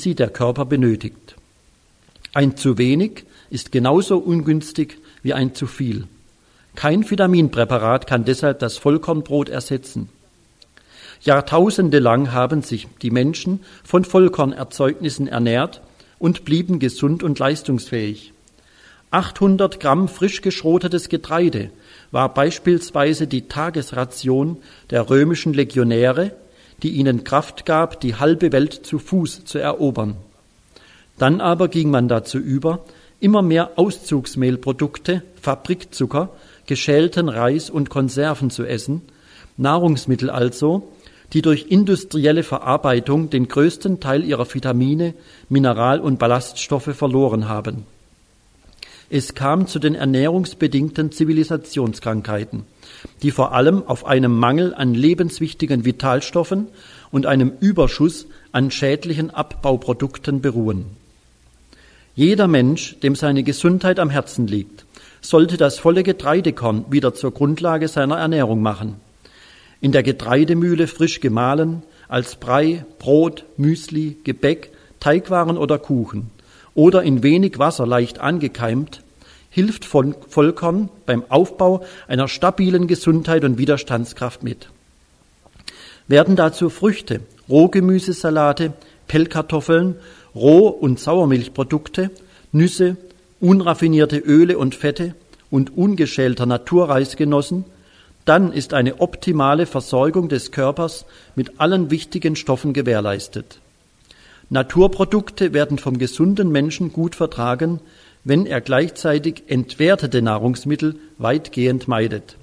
sie der Körper benötigt. Ein zu wenig ist genauso ungünstig wie ein zu viel. Kein Vitaminpräparat kann deshalb das Vollkornbrot ersetzen. Jahrtausende lang haben sich die Menschen von Vollkornerzeugnissen ernährt und blieben gesund und leistungsfähig. 800 Gramm frisch geschrotetes Getreide war beispielsweise die Tagesration der römischen Legionäre, die ihnen Kraft gab, die halbe Welt zu Fuß zu erobern. Dann aber ging man dazu über, immer mehr Auszugsmehlprodukte, Fabrikzucker, geschälten Reis und Konserven zu essen, Nahrungsmittel also, die durch industrielle Verarbeitung den größten Teil ihrer Vitamine, Mineral- und Ballaststoffe verloren haben. Es kam zu den ernährungsbedingten Zivilisationskrankheiten, die vor allem auf einem Mangel an lebenswichtigen Vitalstoffen und einem Überschuss an schädlichen Abbauprodukten beruhen. Jeder Mensch, dem seine Gesundheit am Herzen liegt, sollte das volle Getreidekorn wieder zur Grundlage seiner Ernährung machen. In der Getreidemühle frisch gemahlen, als Brei, Brot, Müsli, Gebäck, Teigwaren oder Kuchen oder in wenig Wasser leicht angekeimt, hilft Vollkorn beim Aufbau einer stabilen Gesundheit und Widerstandskraft mit. Werden dazu Früchte, Rohgemüsesalate, Pellkartoffeln, Roh- und Sauermilchprodukte, Nüsse, unraffinierte Öle und Fette und ungeschälter Naturreis genossen, dann ist eine optimale Versorgung des Körpers mit allen wichtigen Stoffen gewährleistet. Naturprodukte werden vom gesunden Menschen gut vertragen, wenn er gleichzeitig entwertete Nahrungsmittel weitgehend meidet.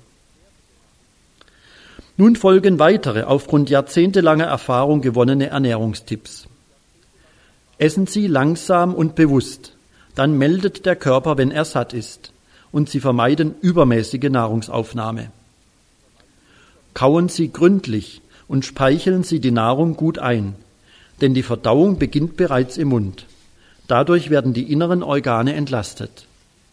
Nun folgen weitere, aufgrund jahrzehntelanger Erfahrung gewonnene Ernährungstipps. Essen Sie langsam und bewusst, dann meldet der Körper, wenn er satt ist, und Sie vermeiden übermäßige Nahrungsaufnahme. Kauen Sie gründlich und speicheln Sie die Nahrung gut ein, denn die Verdauung beginnt bereits im Mund. Dadurch werden die inneren Organe entlastet.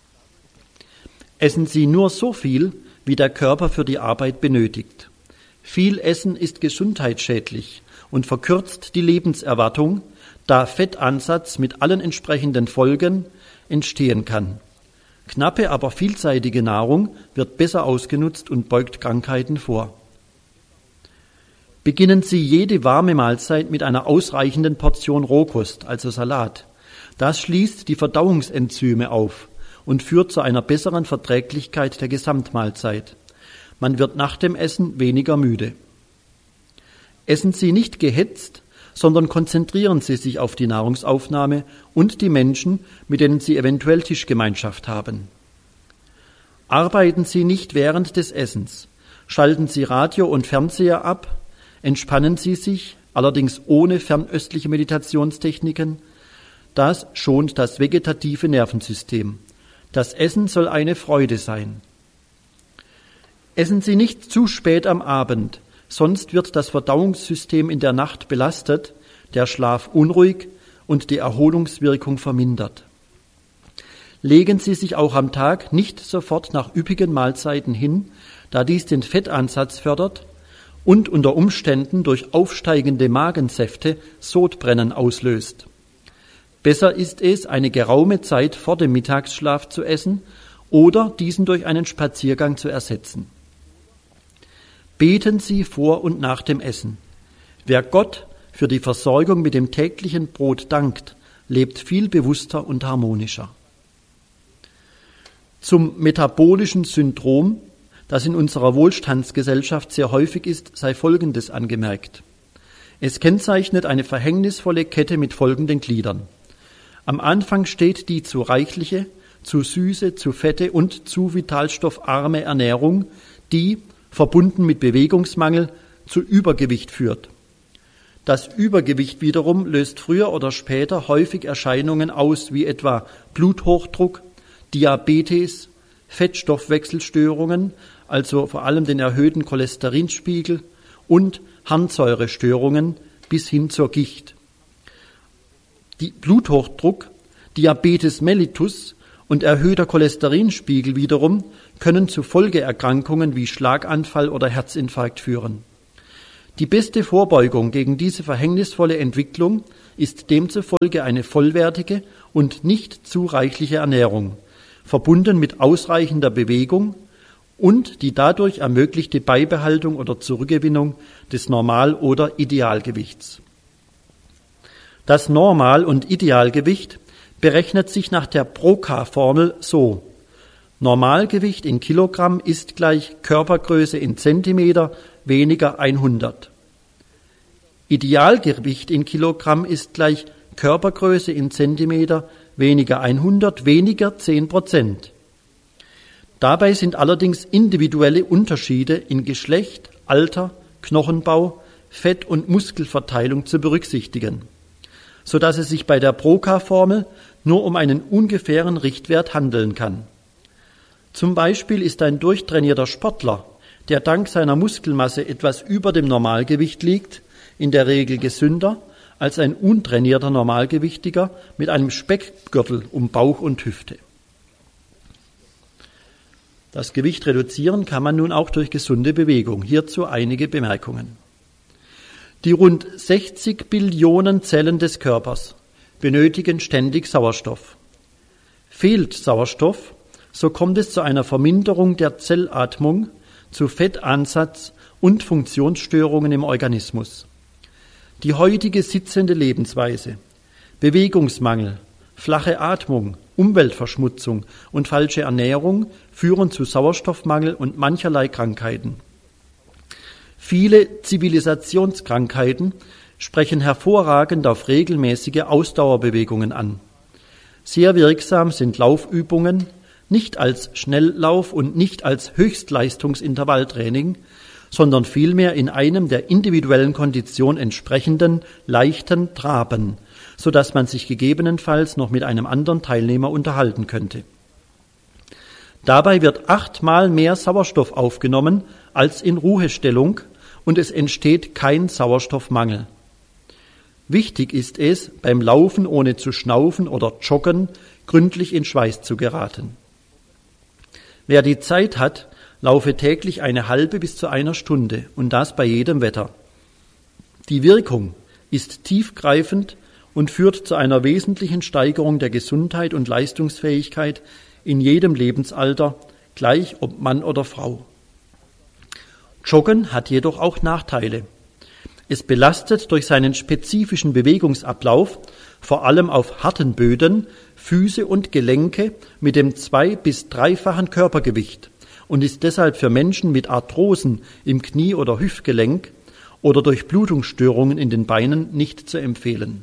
Essen Sie nur so viel, wie der Körper für die Arbeit benötigt. Viel Essen ist gesundheitsschädlich und verkürzt die Lebenserwartung, da Fettansatz mit allen entsprechenden Folgen entstehen kann. Knappe, aber vielseitige Nahrung wird besser ausgenutzt und beugt Krankheiten vor. Beginnen Sie jede warme Mahlzeit mit einer ausreichenden Portion Rohkost, also Salat. Das schließt die Verdauungsenzyme auf und führt zu einer besseren Verträglichkeit der Gesamtmahlzeit. Man wird nach dem Essen weniger müde. Essen Sie nicht gehetzt, sondern konzentrieren Sie sich auf die Nahrungsaufnahme und die Menschen, mit denen Sie eventuell Tischgemeinschaft haben. Arbeiten Sie nicht während des Essens. Schalten Sie Radio und Fernseher ab. Entspannen Sie sich, allerdings ohne fernöstliche Meditationstechniken. Das schont das vegetative Nervensystem. Das Essen soll eine Freude sein. Essen Sie nicht zu spät am Abend, sonst wird das Verdauungssystem in der Nacht belastet, der Schlaf unruhig und die Erholungswirkung vermindert. Legen Sie sich auch am Tag nicht sofort nach üppigen Mahlzeiten hin, da dies den Fettansatz fördert und unter Umständen durch aufsteigende Magensäfte Sodbrennen auslöst. Besser ist es, eine geraume Zeit vor dem Mittagsschlaf zu essen oder diesen durch einen Spaziergang zu ersetzen. Beten Sie vor und nach dem Essen. Wer Gott für die Versorgung mit dem täglichen Brot dankt, lebt viel bewusster und harmonischer. Zum metabolischen Syndrom, das in unserer Wohlstandsgesellschaft sehr häufig ist, sei Folgendes angemerkt. Es kennzeichnet eine verhängnisvolle Kette mit folgenden Gliedern. Am Anfang steht die zu reichliche, zu süße, zu fette und zu vitalstoffarme Ernährung, die, verbunden mit Bewegungsmangel, zu Übergewicht führt. Das Übergewicht wiederum löst früher oder später häufig Erscheinungen aus, wie etwa Bluthochdruck, Diabetes, Fettstoffwechselstörungen, also vor allem den erhöhten Cholesterinspiegel und Harnsäurestörungen bis hin zur Gicht. Die Bluthochdruck, Diabetes mellitus und erhöhter Cholesterinspiegel wiederum können zu Folgeerkrankungen wie Schlaganfall oder Herzinfarkt führen. Die beste Vorbeugung gegen diese verhängnisvolle Entwicklung ist demzufolge eine vollwertige und nicht zu reichliche Ernährung, verbunden mit ausreichender Bewegung und die dadurch ermöglichte Beibehaltung oder Zurückgewinnung des Normal- oder Idealgewichts. Das Normal- und Idealgewicht berechnet sich nach der Broca-Formel so: Normalgewicht in Kilogramm ist gleich Körpergröße in Zentimeter weniger 100. Idealgewicht in Kilogramm ist gleich Körpergröße in Zentimeter weniger 100 weniger 10%. Dabei sind allerdings individuelle Unterschiede in Geschlecht, Alter, Knochenbau, Fett- und Muskelverteilung zu berücksichtigen, sodass es sich bei der Broca-Formel nur um einen ungefähren Richtwert handeln kann. Zum Beispiel ist ein durchtrainierter Sportler, der dank seiner Muskelmasse etwas über dem Normalgewicht liegt, in der Regel gesünder als ein untrainierter Normalgewichtiger mit einem Speckgürtel um Bauch und Hüfte. Das Gewicht reduzieren kann man nun auch durch gesunde Bewegung. Hierzu einige Bemerkungen. Die rund 60 Billionen Zellen des Körpers benötigen ständig Sauerstoff. Fehlt Sauerstoff, so kommt es zu einer Verminderung der Zellatmung, zu Fettansatz und Funktionsstörungen im Organismus. Die heutige sitzende Lebensweise, Bewegungsmangel, flache Atmung, Umweltverschmutzung und falsche Ernährung führen zu Sauerstoffmangel und mancherlei Krankheiten. Viele Zivilisationskrankheiten sprechen hervorragend auf regelmäßige Ausdauerbewegungen an. Sehr wirksam sind Laufübungen, nicht als Schnelllauf und nicht als Höchstleistungsintervalltraining, sondern vielmehr in einem der individuellen Kondition entsprechenden leichten Traben, sodass man sich gegebenenfalls noch mit einem anderen Teilnehmer unterhalten könnte. Dabei wird 8-mal mehr Sauerstoff aufgenommen als in Ruhestellung und es entsteht kein Sauerstoffmangel. Wichtig ist es, beim Laufen ohne zu schnaufen oder Joggen gründlich in Schweiß zu geraten. Wer die Zeit hat, laufe täglich eine halbe bis zu einer Stunde und das bei jedem Wetter. Die Wirkung ist tiefgreifend und führt zu einer wesentlichen Steigerung der Gesundheit und Leistungsfähigkeit in jedem Lebensalter, gleich ob Mann oder Frau. Joggen hat jedoch auch Nachteile. Es belastet durch seinen spezifischen Bewegungsablauf, vor allem auf harten Böden, Füße und Gelenke mit dem 2- bis 3-fachen Körpergewicht und ist deshalb für Menschen mit Arthrosen im Knie- oder Hüftgelenk oder durch Blutungsstörungen in den Beinen nicht zu empfehlen.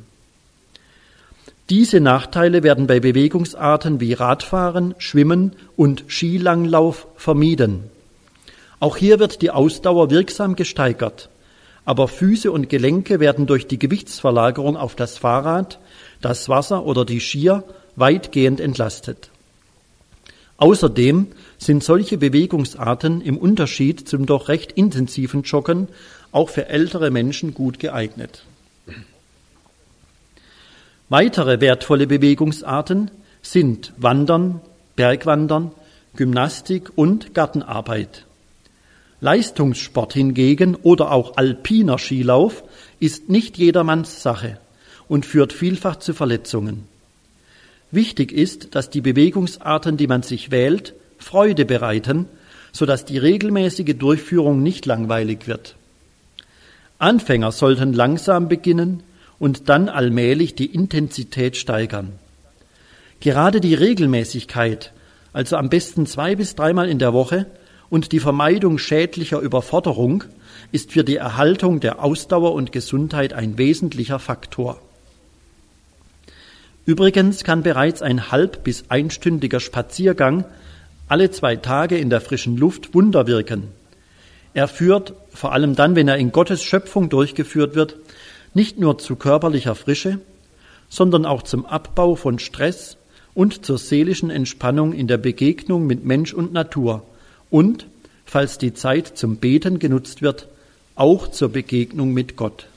Diese Nachteile werden bei Bewegungsarten wie Radfahren, Schwimmen und Skilanglauf vermieden. Auch hier wird die Ausdauer wirksam gesteigert, aber Füße und Gelenke werden durch die Gewichtsverlagerung auf das Fahrrad, das Wasser oder die Skier weitgehend entlastet. Außerdem sind solche Bewegungsarten im Unterschied zum doch recht intensiven Joggen auch für ältere Menschen gut geeignet. Weitere wertvolle Bewegungsarten sind Wandern, Bergwandern, Gymnastik und Gartenarbeit. Leistungssport hingegen oder auch alpiner Skilauf ist nicht jedermanns Sache und führt vielfach zu Verletzungen. Wichtig ist, dass die Bewegungsarten, die man sich wählt, Freude bereiten, sodass die regelmäßige Durchführung nicht langweilig wird. Anfänger sollten langsam beginnen und dann allmählich die Intensität steigern. Gerade die Regelmäßigkeit, also am besten 2- bis 3-mal in der Woche, und die Vermeidung schädlicher Überforderung ist für die Erhaltung der Ausdauer und Gesundheit ein wesentlicher Faktor. Übrigens kann bereits ein halb- bis einstündiger Spaziergang alle 2 Tage in der frischen Luft Wunder wirken. Er führt, vor allem dann, wenn er in Gottes Schöpfung durchgeführt wird, nicht nur zu körperlicher Frische, sondern auch zum Abbau von Stress und zur seelischen Entspannung in der Begegnung mit Mensch und Natur und, falls die Zeit zum Beten genutzt wird, auch zur Begegnung mit Gott.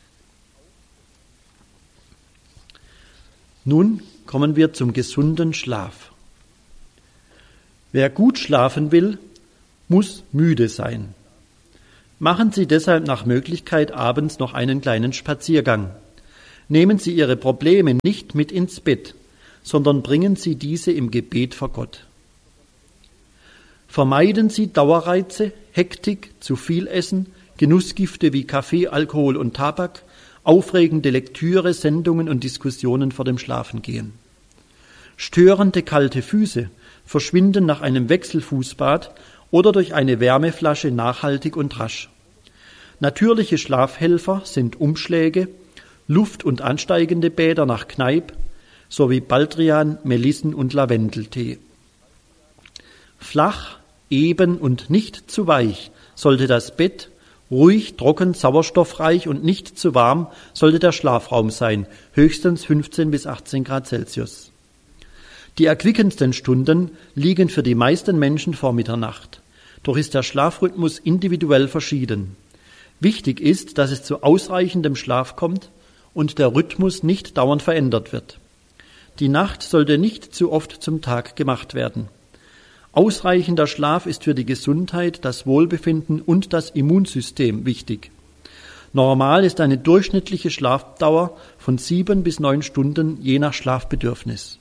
Nun kommen wir zum gesunden Schlaf. Wer gut schlafen will, muss müde sein. Machen Sie deshalb nach Möglichkeit abends noch einen kleinen Spaziergang. Nehmen Sie Ihre Probleme nicht mit ins Bett, sondern bringen Sie diese im Gebet vor Gott. Vermeiden Sie Dauerreize, Hektik, zu viel Essen, Genussgifte wie Kaffee, Alkohol und Tabak, aufregende Lektüre, Sendungen und Diskussionen vor dem Schlafengehen. Störende kalte Füße verschwinden nach einem Wechselfußbad oder durch eine Wärmeflasche nachhaltig und rasch. Natürliche Schlafhelfer sind Umschläge, Luft- und ansteigende Bäder nach Kneipp sowie Baldrian, Melissen- und Lavendeltee. Flach, eben und nicht zu weich sollte das Bett, ruhig, trocken, sauerstoffreich und nicht zu warm sollte der Schlafraum sein, höchstens 15 bis 18 Grad Celsius. Die erquickendsten Stunden liegen für die meisten Menschen vor Mitternacht. Doch ist der Schlafrhythmus individuell verschieden. Wichtig ist, dass es zu ausreichendem Schlaf kommt und der Rhythmus nicht dauernd verändert wird. Die Nacht sollte nicht zu oft zum Tag gemacht werden. Ausreichender Schlaf ist für die Gesundheit, das Wohlbefinden und das Immunsystem wichtig. Normal ist eine durchschnittliche Schlafdauer von 7 bis 9 Stunden je nach Schlafbedürfnis.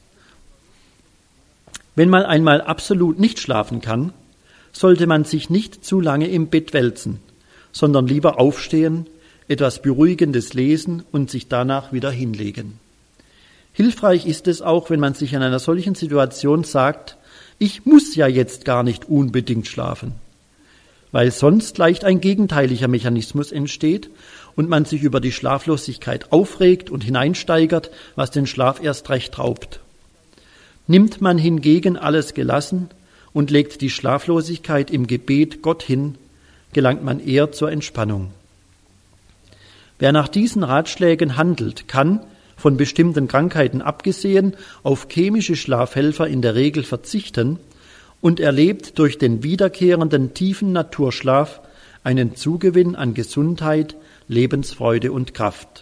Wenn man einmal absolut nicht schlafen kann, sollte man sich nicht zu lange im Bett wälzen, sondern lieber aufstehen, etwas Beruhigendes lesen und sich danach wieder hinlegen. Hilfreich ist es auch, wenn man sich in einer solchen Situation sagt, ich muss ja jetzt gar nicht unbedingt schlafen, weil sonst leicht ein gegenteiliger Mechanismus entsteht und man sich über die Schlaflosigkeit aufregt und hineinsteigert, was den Schlaf erst recht raubt. Nimmt man hingegen alles gelassen und legt die Schlaflosigkeit im Gebet Gott hin, gelangt man eher zur Entspannung. Wer nach diesen Ratschlägen handelt, kann, von bestimmten Krankheiten abgesehen, auf chemische Schlafhelfer in der Regel verzichten und erlebt durch den wiederkehrenden tiefen Naturschlaf einen Zugewinn an Gesundheit, Lebensfreude und Kraft.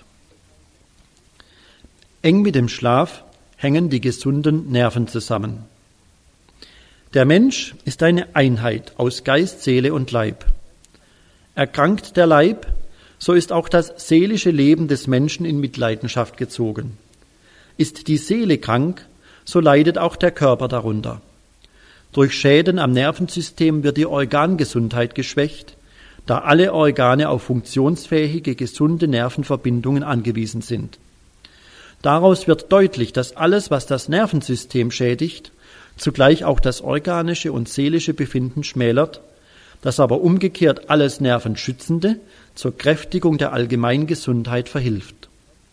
Eng mit dem Schlaf hängen die gesunden Nerven zusammen. Der Mensch ist eine Einheit aus Geist, Seele und Leib. Erkrankt der Leib, so ist auch das seelische Leben des Menschen in Mitleidenschaft gezogen. Ist die Seele krank, so leidet auch der Körper darunter. Durch Schäden am Nervensystem wird die Organgesundheit geschwächt, da alle Organe auf funktionsfähige, gesunde Nervenverbindungen angewiesen sind. Daraus wird deutlich, dass alles, was das Nervensystem schädigt, zugleich auch das organische und seelische Befinden schmälert, dass aber umgekehrt alles Nervenschützende zur Kräftigung der Allgemeingesundheit verhilft.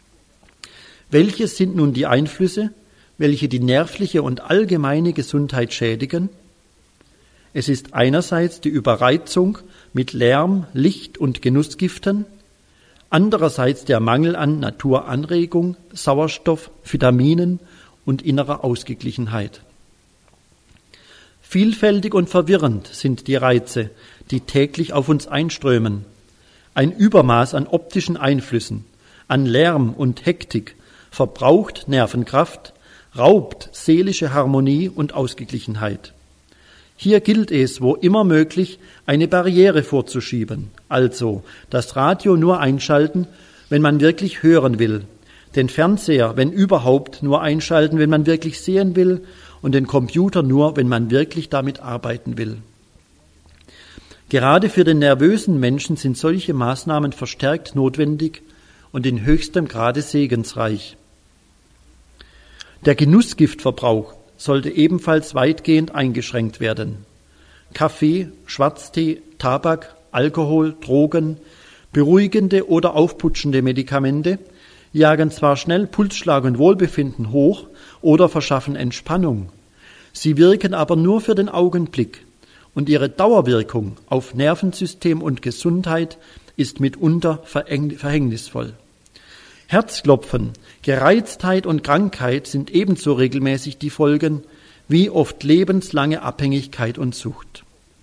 Welche sind nun die Einflüsse, welche die nervliche und allgemeine Gesundheit schädigen? Es ist einerseits die Überreizung mit Lärm, Licht und Genussgiften, andererseits der Mangel an Naturanregung, Sauerstoff, Vitaminen und innerer Ausgeglichenheit. Vielfältig und verwirrend sind die Reize, die täglich auf uns einströmen. Ein Übermaß an optischen Einflüssen, an Lärm und Hektik verbraucht Nervenkraft, raubt seelische Harmonie und Ausgeglichenheit. Hier gilt es, wo immer möglich, eine Barriere vorzuschieben, also das Radio nur einschalten, wenn man wirklich hören will, den Fernseher, wenn überhaupt, nur einschalten, wenn man wirklich sehen will und den Computer nur, wenn man wirklich damit arbeiten will. Gerade für den nervösen Menschen sind solche Maßnahmen verstärkt notwendig und in höchstem Grade segensreich. Der Genussgiftverbrauch sollte ebenfalls weitgehend eingeschränkt werden. Kaffee, Schwarztee, Tabak, Alkohol, Drogen, beruhigende oder aufputschende Medikamente jagen zwar schnell Pulsschlag und Wohlbefinden hoch oder verschaffen Entspannung, sie wirken aber nur für den Augenblick und ihre Dauerwirkung auf Nervensystem und Gesundheit ist mitunter verhängnisvoll. Herzklopfen, Gereiztheit und Krankheit sind ebenso regelmäßig die Folgen wie oft lebenslange Abhängigkeit und Sucht.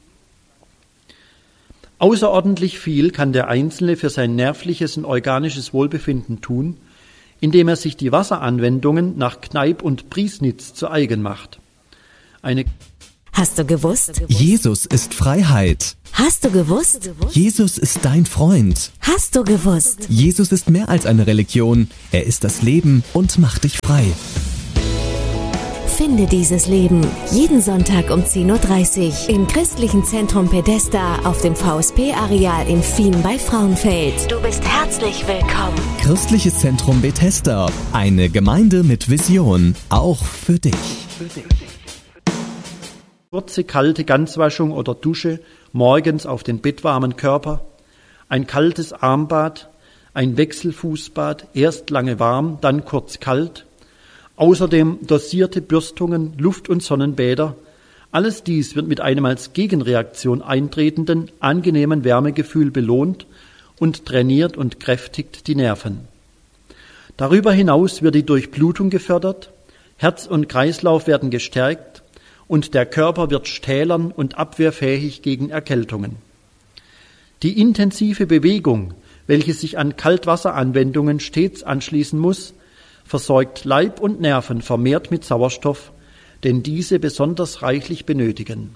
Außerordentlich viel kann der Einzelne für sein nervliches und organisches Wohlbefinden tun, indem er sich die Wasseranwendungen nach Kneipp und Priesnitz zu eigen macht. Hast du gewusst? Jesus ist Freiheit. Hast du gewusst? Jesus ist dein Freund. Hast du gewusst? Jesus ist mehr als eine Religion. Er ist das Leben und macht dich frei. Finde dieses Leben jeden Sonntag um 10.30 Uhr im Christlichen Zentrum Pedesta auf dem VSP-Areal in Fien bei Frauenfeld. Du bist herzlich willkommen. Christliches Zentrum Bethesda. Eine Gemeinde mit Vision. Auch für dich. Kurze kalte Ganzwaschung oder Dusche morgens auf den bettwarmen Körper, ein kaltes Armbad, ein Wechselfußbad, erst lange warm, dann kurz kalt, außerdem dosierte Bürstungen, Luft- und Sonnenbäder. Alles dies wird mit einem als Gegenreaktion eintretenden, angenehmen Wärmegefühl belohnt und trainiert und kräftigt die Nerven. Darüber hinaus wird die Durchblutung gefördert, Herz und Kreislauf werden gestärkt und der Körper wird stählern und abwehrfähig gegen Erkältungen. Die intensive Bewegung, welche sich an Kaltwasseranwendungen stets anschließen muss, versorgt Leib und Nerven vermehrt mit Sauerstoff, den diese besonders reichlich benötigen.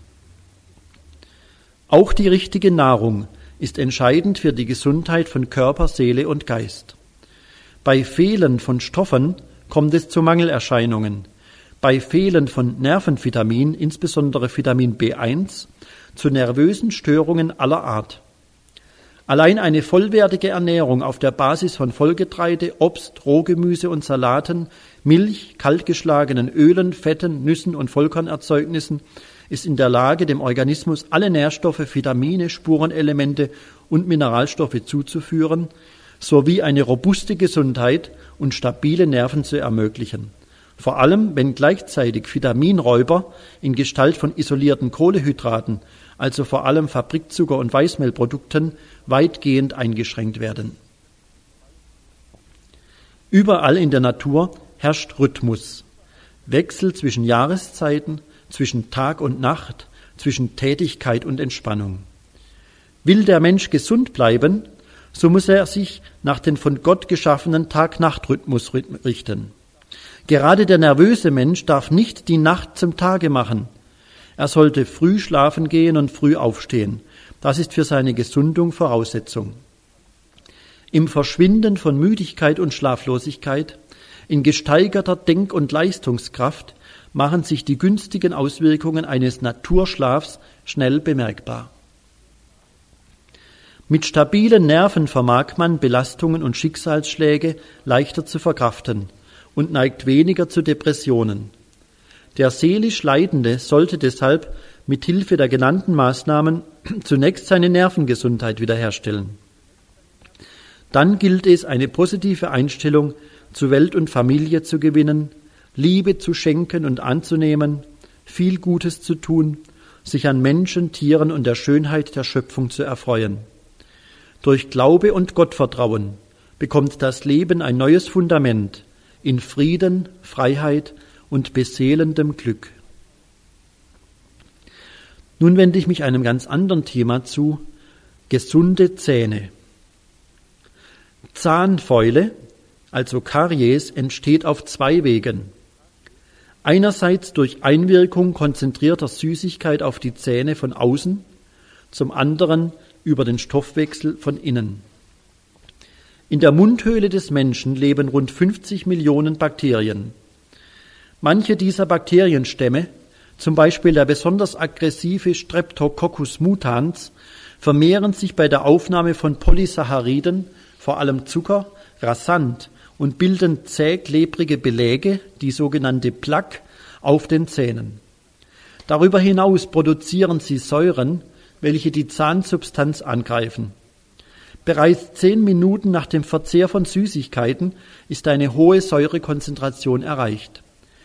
Auch die richtige Nahrung ist entscheidend für die Gesundheit von Körper, Seele und Geist. Bei Fehlen von Stoffen kommt es zu Mangelerscheinungen. Bei Fehlen von Nervenvitamin, insbesondere Vitamin B1, zu nervösen Störungen aller Art. Allein eine vollwertige Ernährung auf der Basis von Vollgetreide, Obst, Rohgemüse und Salaten, Milch, kaltgeschlagenen Ölen, Fetten, Nüssen und Vollkornerzeugnissen ist in der Lage, dem Organismus alle Nährstoffe, Vitamine, Spurenelemente und Mineralstoffe zuzuführen, sowie eine robuste Gesundheit und stabile Nerven zu ermöglichen. Vor allem, wenn gleichzeitig Vitaminräuber in Gestalt von isolierten Kohlenhydraten, also vor allem Fabrikzucker und Weißmehlprodukten, weitgehend eingeschränkt werden. Überall in der Natur herrscht Rhythmus, Wechsel zwischen Jahreszeiten, zwischen Tag und Nacht, zwischen Tätigkeit und Entspannung. Will der Mensch gesund bleiben, so muss er sich nach dem von Gott geschaffenen Tag-Nacht-Rhythmus richten. Gerade der nervöse Mensch darf nicht die Nacht zum Tage machen. Er sollte früh schlafen gehen und früh aufstehen. Das ist für seine Gesundung Voraussetzung. Im Verschwinden von Müdigkeit und Schlaflosigkeit, in gesteigerter Denk- und Leistungskraft machen sich die günstigen Auswirkungen eines Naturschlafs schnell bemerkbar. Mit stabilen Nerven vermag man Belastungen und Schicksalsschläge leichter zu verkraften und neigt weniger zu Depressionen. Der seelisch Leidende sollte deshalb mit Hilfe der genannten Maßnahmen zunächst seine Nervengesundheit wiederherstellen. Dann gilt es, eine positive Einstellung zu Welt und Familie zu gewinnen, Liebe zu schenken und anzunehmen, viel Gutes zu tun, sich an Menschen, Tieren und der Schönheit der Schöpfung zu erfreuen. Durch Glaube und Gottvertrauen bekommt das Leben ein neues Fundament in Frieden, Freiheit und beseelendem Glück. Nun wende ich mich einem ganz anderen Thema zu: gesunde Zähne. Zahnfäule, also Karies, entsteht auf zwei Wegen. Einerseits durch Einwirkung konzentrierter Süßigkeit auf die Zähne von außen, zum anderen über den Stoffwechsel von innen. In der Mundhöhle des Menschen leben rund 50 Millionen Bakterien. Manche dieser Bakterienstämme, zum Beispiel der besonders aggressive Streptococcus mutans, vermehren sich bei der Aufnahme von Polysacchariden, vor allem Zucker, rasant und bilden zäh klebrige Beläge, die sogenannte Plaque, auf den Zähnen. Darüber hinaus produzieren sie Säuren, welche die Zahnsubstanz angreifen. Bereits 10 Minuten nach dem Verzehr von Süßigkeiten ist eine hohe Säurekonzentration erreicht.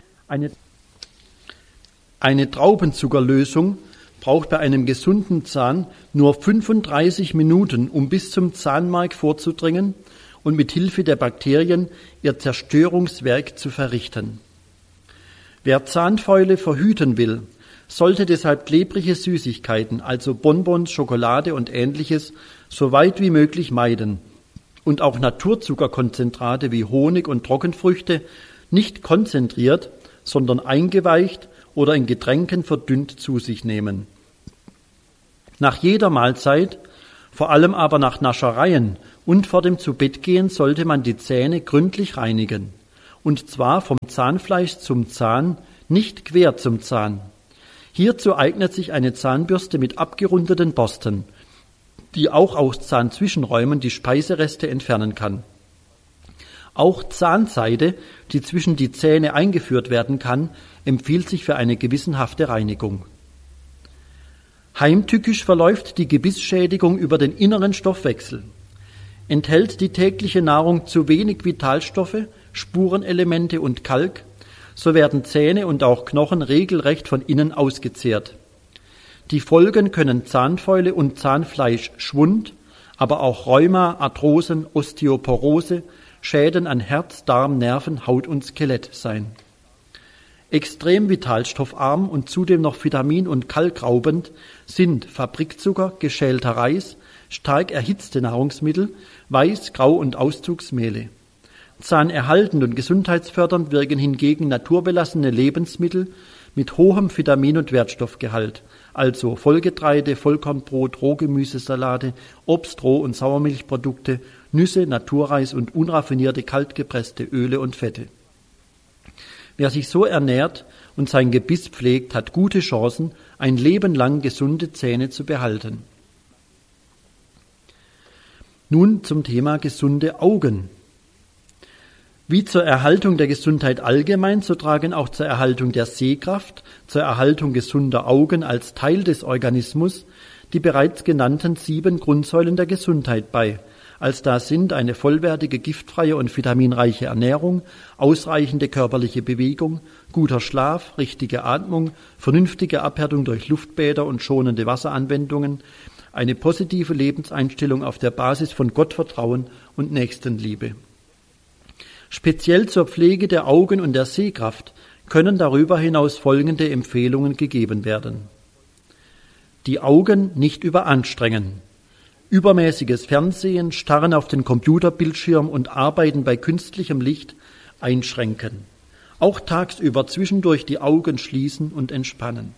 Eine Traubenzuckerlösung braucht bei einem gesunden Zahn nur 35 Minuten, um bis zum Zahnmark vorzudringen und mit Hilfe der Bakterien ihr Zerstörungswerk zu verrichten. Wer Zahnfäule verhüten will, sollte deshalb klebrige Süßigkeiten, also Bonbons, Schokolade und Ähnliches, so weit wie möglich meiden und auch Naturzuckerkonzentrate wie Honig und Trockenfrüchte nicht konzentriert, sondern eingeweicht oder in Getränken verdünnt zu sich nehmen. Nach jeder Mahlzeit, vor allem aber nach Naschereien und vor dem Zubettgehen sollte man die Zähne gründlich reinigen. Und zwar vom Zahnfleisch zum Zahn, nicht quer zum Zahn. Hierzu eignet sich eine Zahnbürste mit abgerundeten Borsten, die auch aus Zahnzwischenräumen die Speisereste entfernen kann. Auch Zahnseide, die zwischen die Zähne eingeführt werden kann, empfiehlt sich für eine gewissenhafte Reinigung. Heimtückisch verläuft die Gebissschädigung über den inneren Stoffwechsel. Enthält die tägliche Nahrung zu wenig Vitalstoffe, Spurenelemente und Kalk, so werden Zähne und auch Knochen regelrecht von innen ausgezehrt. Die Folgen können Zahnfäule und Zahnfleischschwund, aber auch Rheuma, Arthrosen, Osteoporose, Schäden an Herz, Darm, Nerven, Haut und Skelett sein. Extrem vitalstoffarm und zudem noch vitamin- und kalkraubend sind Fabrikzucker, geschälter Reis, stark erhitzte Nahrungsmittel, Weiß-, Grau- und Auszugsmehle. Zahnerhaltend und gesundheitsfördernd wirken hingegen naturbelassene Lebensmittel mit hohem Vitamin- und Wertstoffgehalt, also Vollgetreide, Vollkornbrot, Rohgemüsesalate, Obst, Roh- und Sauermilchprodukte, Nüsse, Naturreis und unraffinierte kaltgepresste Öle und Fette. Wer sich so ernährt und sein Gebiss pflegt, hat gute Chancen, ein Leben lang gesunde Zähne zu behalten. Nun zum Thema gesunde Augen. Wie zur Erhaltung der Gesundheit allgemein, so tragen auch zur Erhaltung der Sehkraft, zur Erhaltung gesunder Augen als Teil des Organismus die bereits genannten 7 Grundsäulen der Gesundheit bei, als da sind eine vollwertige, giftfreie und vitaminreiche Ernährung, ausreichende körperliche Bewegung, guter Schlaf, richtige Atmung, vernünftige Abhärtung durch Luftbäder und schonende Wasseranwendungen, eine positive Lebenseinstellung auf der Basis von Gottvertrauen und Nächstenliebe. Speziell zur Pflege der Augen und der Sehkraft können darüber hinaus folgende Empfehlungen gegeben werden. Die Augen nicht überanstrengen. Übermäßiges Fernsehen, Starren auf den Computerbildschirm und Arbeiten bei künstlichem Licht einschränken. Auch tagsüber zwischendurch die Augen schließen und entspannen.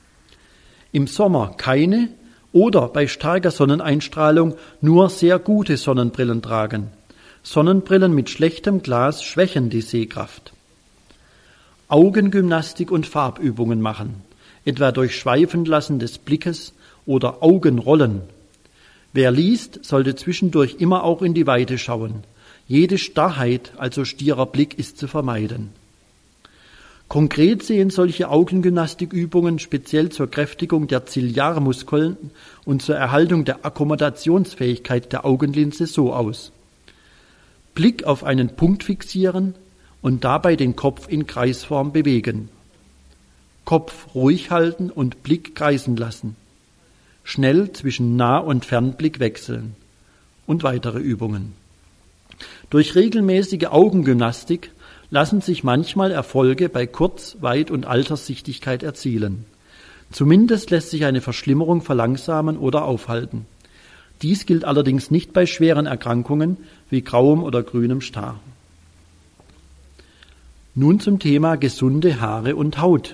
Im Sommer keine oder bei starker Sonneneinstrahlung nur sehr gute Sonnenbrillen tragen. Sonnenbrillen mit schlechtem Glas schwächen die Sehkraft. Augengymnastik und Farbübungen machen, etwa durch Schweifenlassen des Blickes oder Augenrollen. Wer liest, sollte zwischendurch immer auch in die Weite schauen. Jede Starrheit, also stierer Blick, ist zu vermeiden. Konkret sehen solche Augengymnastikübungen speziell zur Kräftigung der Ziliarmuskeln und zur Erhaltung der Akkommodationsfähigkeit der Augenlinse so aus. Blick auf einen Punkt fixieren und dabei den Kopf in Kreisform bewegen. Kopf ruhig halten und Blick kreisen lassen. Schnell zwischen Nah- und Fernblick wechseln. Und weitere Übungen. Durch regelmäßige Augengymnastik lassen sich manchmal Erfolge bei Kurz-, Weit- und Alterssichtigkeit erzielen. Zumindest lässt sich eine Verschlimmerung verlangsamen oder aufhalten. Dies gilt allerdings nicht bei schweren Erkrankungen wie grauem oder grünem Star. Nun zum Thema gesunde Haare und Haut.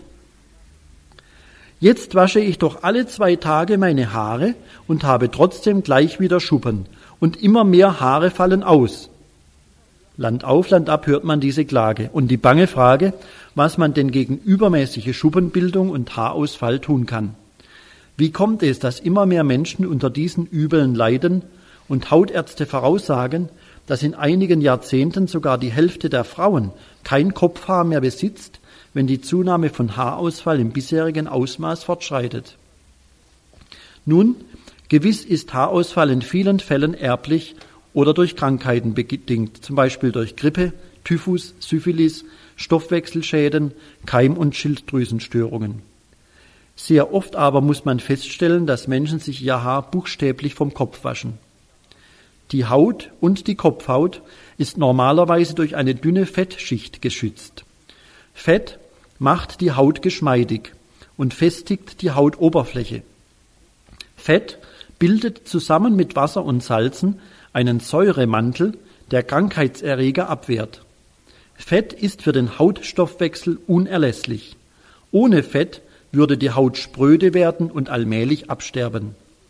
Jetzt wasche ich doch alle 2 Tage meine Haare und habe trotzdem gleich wieder Schuppen und immer mehr Haare fallen aus. Land auf, Land ab hört man diese Klage und die bange Frage, was man denn gegen übermäßige Schuppenbildung und Haarausfall tun kann. Wie kommt es, dass immer mehr Menschen unter diesen Übeln leiden und Hautärzte voraussagen, dass in einigen Jahrzehnten sogar die Hälfte der Frauen kein Kopfhaar mehr besitzt, wenn die Zunahme von Haarausfall im bisherigen Ausmaß fortschreitet? Nun, gewiss ist Haarausfall in vielen Fällen erblich oder durch Krankheiten bedingt, zum Beispiel durch Grippe, Typhus, Syphilis, Stoffwechselschäden, Keim- und Schilddrüsenstörungen. Sehr oft aber muss man feststellen, dass Menschen sich ihr Haar buchstäblich vom Kopf waschen. Die Haut und die Kopfhaut ist normalerweise durch eine dünne Fettschicht geschützt. Fett macht die Haut geschmeidig und festigt die Hautoberfläche. Fett bildet zusammen mit Wasser und Salzen einen Säuremantel, der Krankheitserreger abwehrt. Fett ist für den Hautstoffwechsel unerlässlich. Ohne Fett würde die Haut spröde werden und allmählich absterben.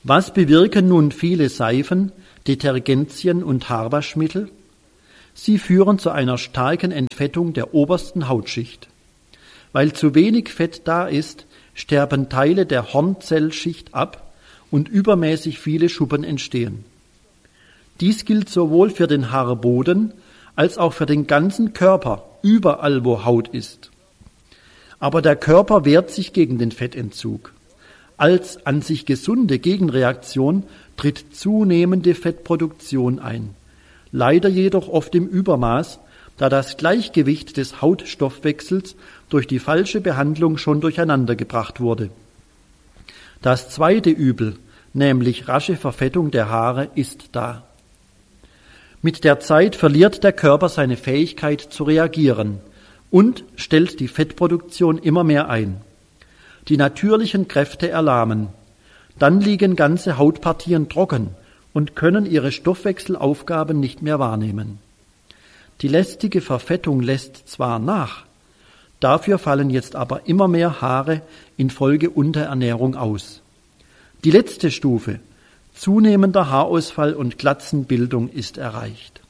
Was bewirken nun viele Seifen, Detergentien und Haarwaschmittel? Sie führen zu einer starken Entfettung der obersten Hautschicht. Weil zu wenig Fett da ist, sterben Teile der Hornzellschicht ab und übermäßig viele Schuppen entstehen. Dies gilt sowohl für den Haarboden als auch für den ganzen Körper, überall wo Haut ist. Aber der Körper wehrt sich gegen den Fettentzug. Als an sich gesunde Gegenreaktion tritt zunehmende Fettproduktion ein. Leider jedoch oft im Übermaß, da das Gleichgewicht des Hautstoffwechsels durch die falsche Behandlung schon durcheinandergebracht wurde. Das zweite Übel, nämlich rasche Verfettung der Haare, ist da. Mit der Zeit verliert der Körper seine Fähigkeit zu reagieren und stellt die Fettproduktion immer mehr ein. Die natürlichen Kräfte erlahmen. Dann liegen ganze Hautpartien trocken und können ihre Stoffwechselaufgaben nicht mehr wahrnehmen. Die lästige Verfettung lässt zwar nach, dafür fallen jetzt aber immer mehr Haare infolge Unterernährung aus. Die letzte Stufe, zunehmender Haarausfall und Glatzenbildung, ist erreicht.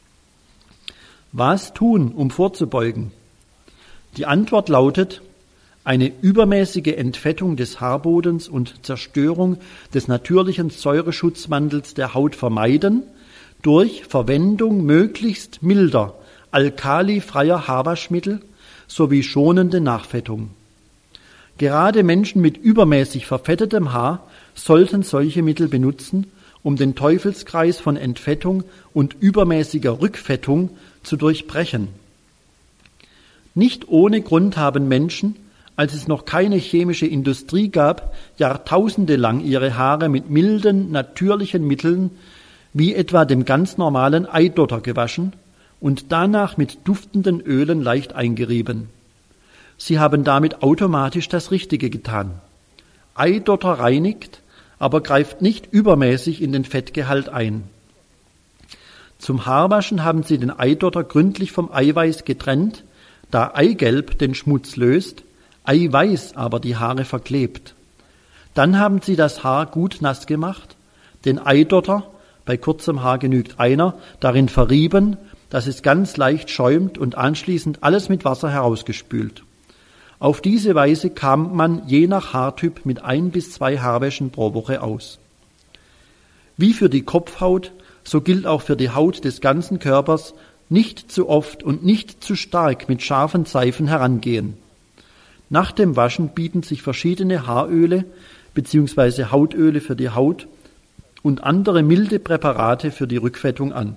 Was tun, um vorzubeugen? Die Antwort lautet: eine übermäßige Entfettung des Haarbodens und Zerstörung des natürlichen Säureschutzmantels der Haut vermeiden durch Verwendung möglichst milder, alkalifreier Haarwaschmittel sowie schonende Nachfettung. Gerade Menschen mit übermäßig verfettetem Haar sollten solche Mittel benutzen, um den Teufelskreis von Entfettung und übermäßiger Rückfettung zu durchbrechen. Nicht ohne Grund haben Menschen, als es noch keine chemische Industrie gab, jahrtausende lang ihre Haare mit milden, natürlichen Mitteln, wie etwa dem ganz normalen Eidotter, gewaschen und danach mit duftenden Ölen leicht eingerieben. Sie haben damit automatisch das Richtige getan. Eidotter reinigt, aber greift nicht übermäßig in den Fettgehalt ein. Zum Haarwaschen haben sie den Eidotter gründlich vom Eiweiß getrennt, da Eigelb den Schmutz löst, Eiweiß aber die Haare verklebt. Dann haben sie das Haar gut nass gemacht, den Eidotter, bei kurzem Haar genügt einer, darin verrieben, dass es ganz leicht schäumt und anschließend alles mit Wasser herausgespült. Auf diese Weise kam man je nach Haartyp mit 1 bis 2 Haarwäschen pro Woche aus. Wie für die Kopfhaut, so gilt auch für die Haut des ganzen Körpers: nicht zu oft und nicht zu stark mit scharfen Seifen herangehen. Nach dem Waschen bieten sich verschiedene Haaröle bzw. Hautöle für die Haut und andere milde Präparate für die Rückfettung an.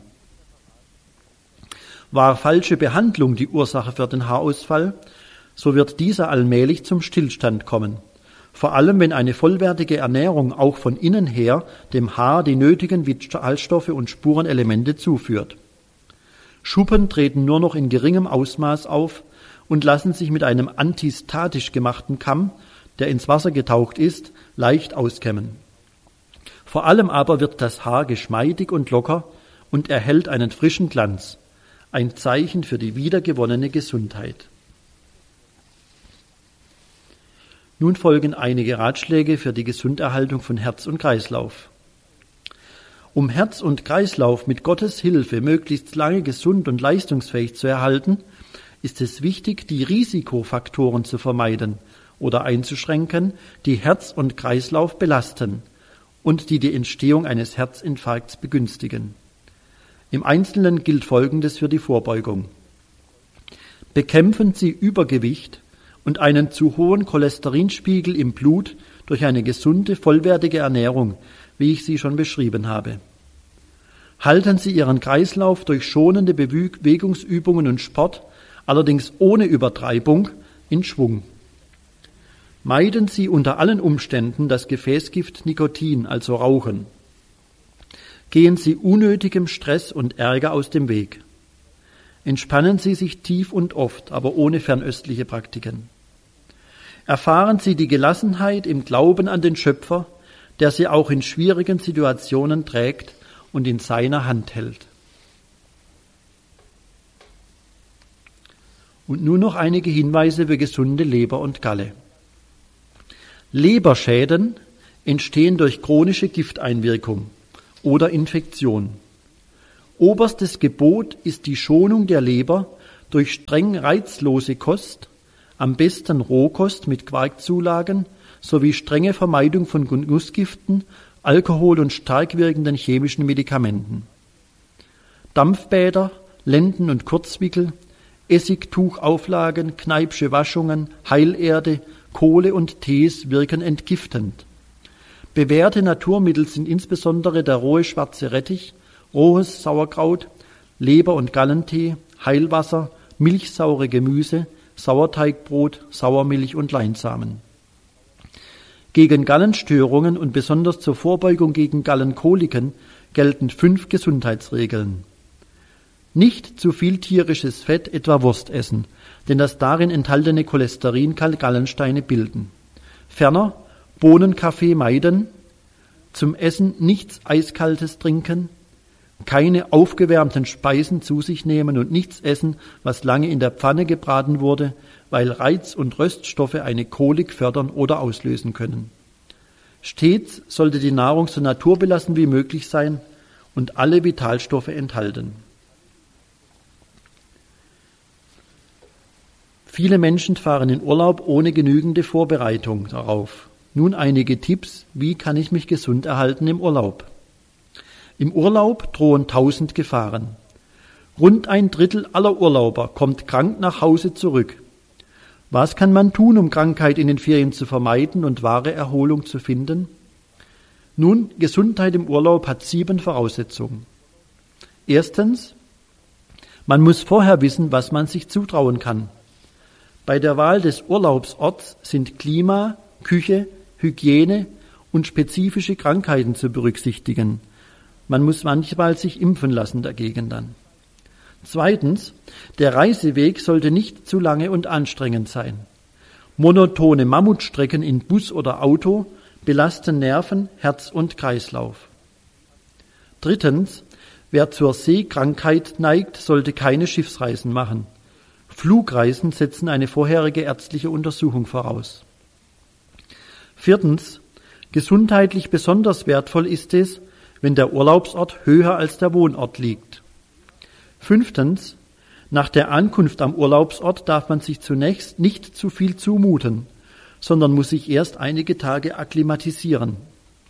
War falsche Behandlung die Ursache für den Haarausfall, so wird dieser allmählich zum Stillstand kommen. Vor allem, wenn eine vollwertige Ernährung auch von innen her dem Haar die nötigen Vitalstoffe und Spurenelemente zuführt. Schuppen treten nur noch in geringem Ausmaß auf und lassen sich mit einem antistatisch gemachten Kamm, der ins Wasser getaucht ist, leicht auskämmen. Vor allem aber wird das Haar geschmeidig und locker und erhält einen frischen Glanz, ein Zeichen für die wiedergewonnene Gesundheit. Nun folgen einige Ratschläge für die Gesunderhaltung von Herz und Kreislauf. Um Herz und Kreislauf mit Gottes Hilfe möglichst lange gesund und leistungsfähig zu erhalten, ist es wichtig, die Risikofaktoren zu vermeiden oder einzuschränken, die Herz und Kreislauf belasten und die Entstehung eines Herzinfarkts begünstigen. Im Einzelnen gilt Folgendes für die Vorbeugung. Bekämpfen Sie Übergewicht und einen zu hohen Cholesterinspiegel im Blut durch eine gesunde, vollwertige Ernährung, wie ich sie schon beschrieben habe. Halten Sie Ihren Kreislauf durch schonende Bewegungsübungen und Sport, allerdings ohne Übertreibung, in Schwung. Meiden Sie unter allen Umständen das Gefäßgift Nikotin, also Rauchen. Gehen Sie unnötigem Stress und Ärger aus dem Weg. Entspannen Sie sich tief und oft, aber ohne fernöstliche Praktiken. Erfahren Sie die Gelassenheit im Glauben an den Schöpfer, der Sie auch in schwierigen Situationen trägt und in seiner Hand hält. Und nun noch einige Hinweise für gesunde Leber und Galle. Leberschäden entstehen durch chronische Gifteinwirkung oder Infektion. Oberstes Gebot ist die Schonung der Leber durch streng reizlose Kost, am besten Rohkost mit Quarkzulagen sowie strenge Vermeidung von Genussgiften, Alkohol und stark wirkenden chemischen Medikamenten. Dampfbäder, Lenden- und Kurzwickel, Essigtuchauflagen, Kneippsche Waschungen, Heilerde, Kohle und Tees wirken entgiftend. Bewährte Naturmittel sind insbesondere der rohe schwarze Rettich, rohes Sauerkraut, Leber- und Gallentee, Heilwasser, milchsaure Gemüse, Sauerteigbrot, Sauermilch und Leinsamen. Gegen Gallenstörungen und besonders zur Vorbeugung gegen Gallenkoliken gelten 5 Gesundheitsregeln. Nicht zu viel tierisches Fett, etwa Wurst essen, denn das darin enthaltene Cholesterin kann Gallensteine bilden. Ferner Bohnenkaffee meiden, zum Essen nichts Eiskaltes trinken, keine aufgewärmten Speisen zu sich nehmen und nichts essen, was lange in der Pfanne gebraten wurde, weil Reiz- und Röststoffe eine Kolik fördern oder auslösen können. Stets sollte die Nahrung so naturbelassen wie möglich sein und alle Vitalstoffe enthalten. Viele Menschen fahren in Urlaub ohne genügende Vorbereitung darauf. Nun einige Tipps, wie kann ich mich gesund erhalten im Urlaub? Im Urlaub drohen 1000 Gefahren. Rund 1/3 aller Urlauber kommt krank nach Hause zurück. Was kann man tun, um Krankheit in den Ferien zu vermeiden und wahre Erholung zu finden? Nun, Gesundheit im Urlaub hat 7 Voraussetzungen. Erstens, man muss vorher wissen, was man sich zutrauen kann. Bei der Wahl des Urlaubsorts sind Klima, Küche, Hygiene und spezifische Krankheiten zu berücksichtigen. Man muss manchmal sich impfen lassen dagegen dann. Zweitens, der Reiseweg sollte nicht zu lange und anstrengend sein. Monotone Mammutstrecken in Bus oder Auto belasten Nerven, Herz und Kreislauf. Drittens, wer zur Seekrankheit neigt, sollte keine Schiffsreisen machen. Flugreisen setzen eine vorherige ärztliche Untersuchung voraus. Viertens, gesundheitlich besonders wertvoll ist es, wenn der Urlaubsort höher als der Wohnort liegt. Fünftens, nach der Ankunft am Urlaubsort darf man sich zunächst nicht zu viel zumuten, sondern muss sich erst einige Tage akklimatisieren.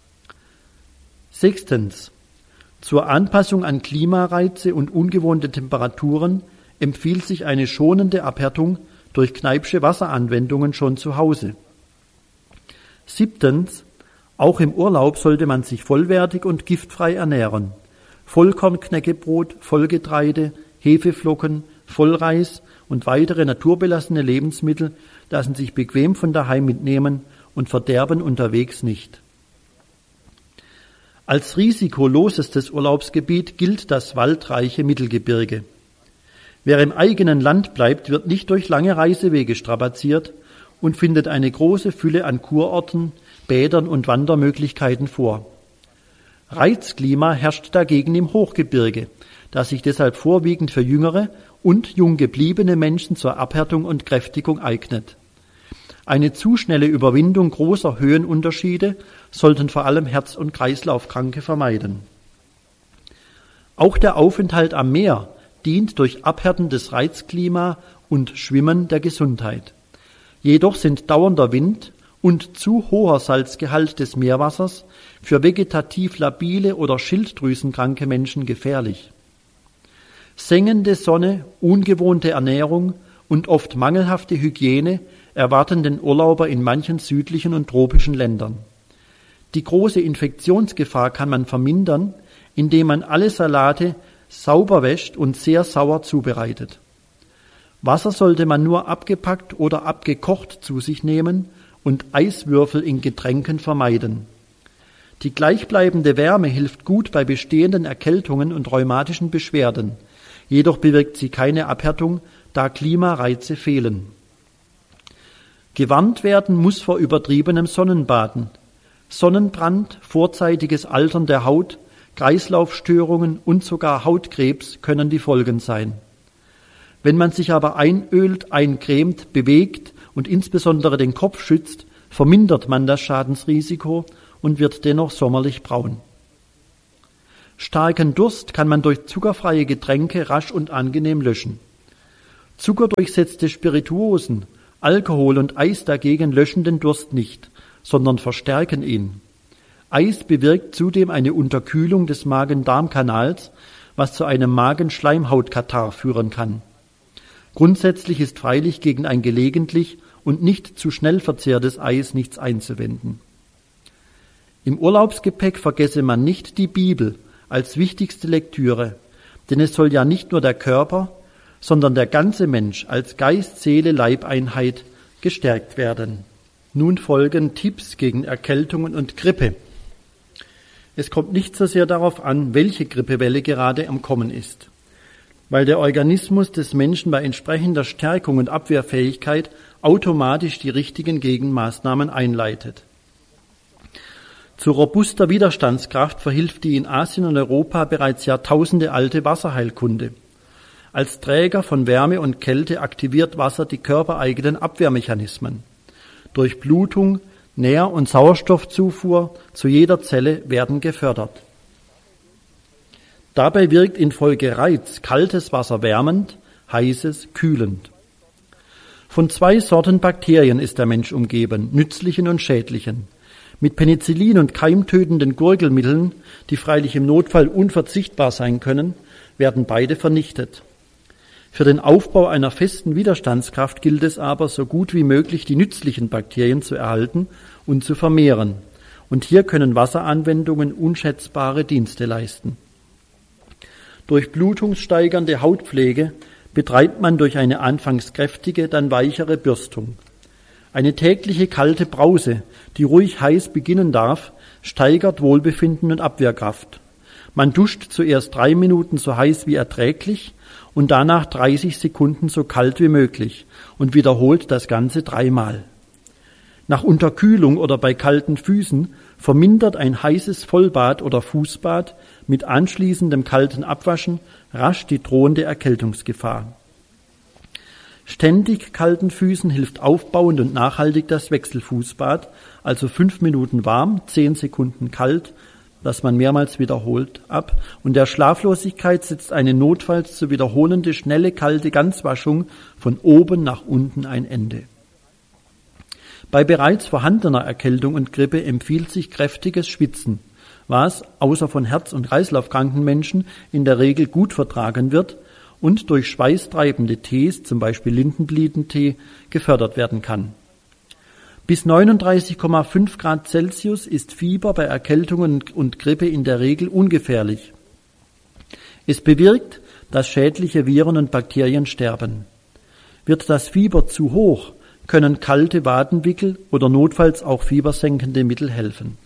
Sechstens, zur Anpassung an Klimareize und ungewohnte Temperaturen empfiehlt sich eine schonende Abhärtung durch Kneippsche Wasseranwendungen schon zu Hause. Siebtens, auch im Urlaub sollte man sich vollwertig und giftfrei ernähren. Vollkornknäckebrot, Vollgetreide, Hefeflocken, Vollreis und weitere naturbelassene Lebensmittel lassen sich bequem von daheim mitnehmen und verderben unterwegs nicht. Als risikolosestes Urlaubsgebiet gilt das waldreiche Mittelgebirge. Wer im eigenen Land bleibt, wird nicht durch lange Reisewege strapaziert und findet eine große Fülle an Kurorten, Bädern und Wandermöglichkeiten vor. Reizklima herrscht dagegen im Hochgebirge, das sich deshalb vorwiegend für jüngere und jung gebliebene Menschen zur Abhärtung und Kräftigung eignet. Eine zu schnelle Überwindung großer Höhenunterschiede sollten vor allem Herz- und Kreislaufkranke vermeiden. Auch der Aufenthalt am Meer dient durch abhärtendes Reizklima und Schwimmen der Gesundheit. Jedoch sind dauernder Wind und zu hoher Salzgehalt des Meerwassers für vegetativ labile oder schilddrüsenkranke Menschen gefährlich. Sengende Sonne, ungewohnte Ernährung und oft mangelhafte Hygiene erwarten den Urlauber in manchen südlichen und tropischen Ländern. Die große Infektionsgefahr kann man vermindern, indem man alle Salate sauber wäscht und sehr sauer zubereitet. Wasser sollte man nur abgepackt oder abgekocht zu sich nehmen und Eiswürfel in Getränken vermeiden. Die gleichbleibende Wärme hilft gut bei bestehenden Erkältungen und rheumatischen Beschwerden, jedoch bewirkt sie keine Abhärtung, da Klimareize fehlen. Gewarnt werden muss vor übertriebenem Sonnenbaden. Sonnenbrand, vorzeitiges Altern der Haut, Kreislaufstörungen und sogar Hautkrebs können die Folgen sein. Wenn man sich aber einölt, eincremt, bewegt und insbesondere den Kopf schützt, vermindert man das Schadensrisiko und wird dennoch sommerlich braun. Starken Durst kann man durch zuckerfreie Getränke rasch und angenehm löschen. Zuckerdurchsetzte Spirituosen, Alkohol und Eis dagegen löschen den Durst nicht, sondern verstärken ihn. Eis bewirkt zudem eine Unterkühlung des Magen-Darm-Kanals, was zu einem Magenschleimhautkatarrh führen kann. Grundsätzlich ist freilich gegen ein gelegentlich und nicht zu schnell verzehrtes Eis nichts einzuwenden. Im Urlaubsgepäck vergesse man nicht die Bibel als wichtigste Lektüre, denn es soll ja nicht nur der Körper, sondern der ganze Mensch als Geist-Seele-Leib-Einheit gestärkt werden. Nun folgen Tipps gegen Erkältungen und Grippe. Es kommt nicht so sehr darauf an, welche Grippewelle gerade am Kommen ist, weil der Organismus des Menschen bei entsprechender Stärkung und Abwehrfähigkeit automatisch die richtigen Gegenmaßnahmen einleitet. Zu robuster Widerstandskraft verhilft die in Asien und Europa bereits Jahrtausende alte Wasserheilkunde. Als Träger von Wärme und Kälte aktiviert Wasser die körpereigenen Abwehrmechanismen. Durchblutung, Nähr- und Sauerstoffzufuhr zu jeder Zelle werden gefördert. Dabei wirkt infolge Reiz kaltes Wasser wärmend, heißes kühlend. Von 2 Sorten Bakterien ist der Mensch umgeben, nützlichen und schädlichen. Mit Penicillin und keimtötenden Gurgelmitteln, die freilich im Notfall unverzichtbar sein können, werden beide vernichtet. Für den Aufbau einer festen Widerstandskraft gilt es aber, so gut wie möglich die nützlichen Bakterien zu erhalten und zu vermehren. Und hier können Wasseranwendungen unschätzbare Dienste leisten. Durchblutungssteigernde Hautpflege betreibt man durch eine anfangs kräftige, dann weichere Bürstung. Eine tägliche kalte Brause, die ruhig heiß beginnen darf, steigert Wohlbefinden und Abwehrkraft. Man duscht zuerst 3 Minuten so heiß wie erträglich und danach 30 Sekunden so kalt wie möglich und wiederholt das Ganze 3-mal. Nach Unterkühlung oder bei kalten Füßen vermindert ein heißes Vollbad oder Fußbad mit anschließendem kalten Abwaschen rasch die drohende Erkältungsgefahr. Ständig kalten Füßen hilft aufbauend und nachhaltig das Wechselfußbad, also 5 Minuten warm, 10 Sekunden kalt, das man mehrmals wiederholt, ab, und der Schlaflosigkeit setzt eine notfalls zu wiederholende, schnelle, kalte Ganzwaschung von oben nach unten ein Ende. Bei bereits vorhandener Erkältung und Grippe empfiehlt sich kräftiges Schwitzen, was, außer von Herz- und Kreislaufkranken Menschen, in der Regel gut vertragen wird und durch schweißtreibende Tees, zum Beispiel Lindenblütentee, gefördert werden kann. Bis 39,5 Grad Celsius ist Fieber bei Erkältungen und Grippe in der Regel ungefährlich. Es bewirkt, dass schädliche Viren und Bakterien sterben. Wird das Fieber zu hoch, können kalte Wadenwickel oder notfalls auch fiebersenkende Mittel helfen.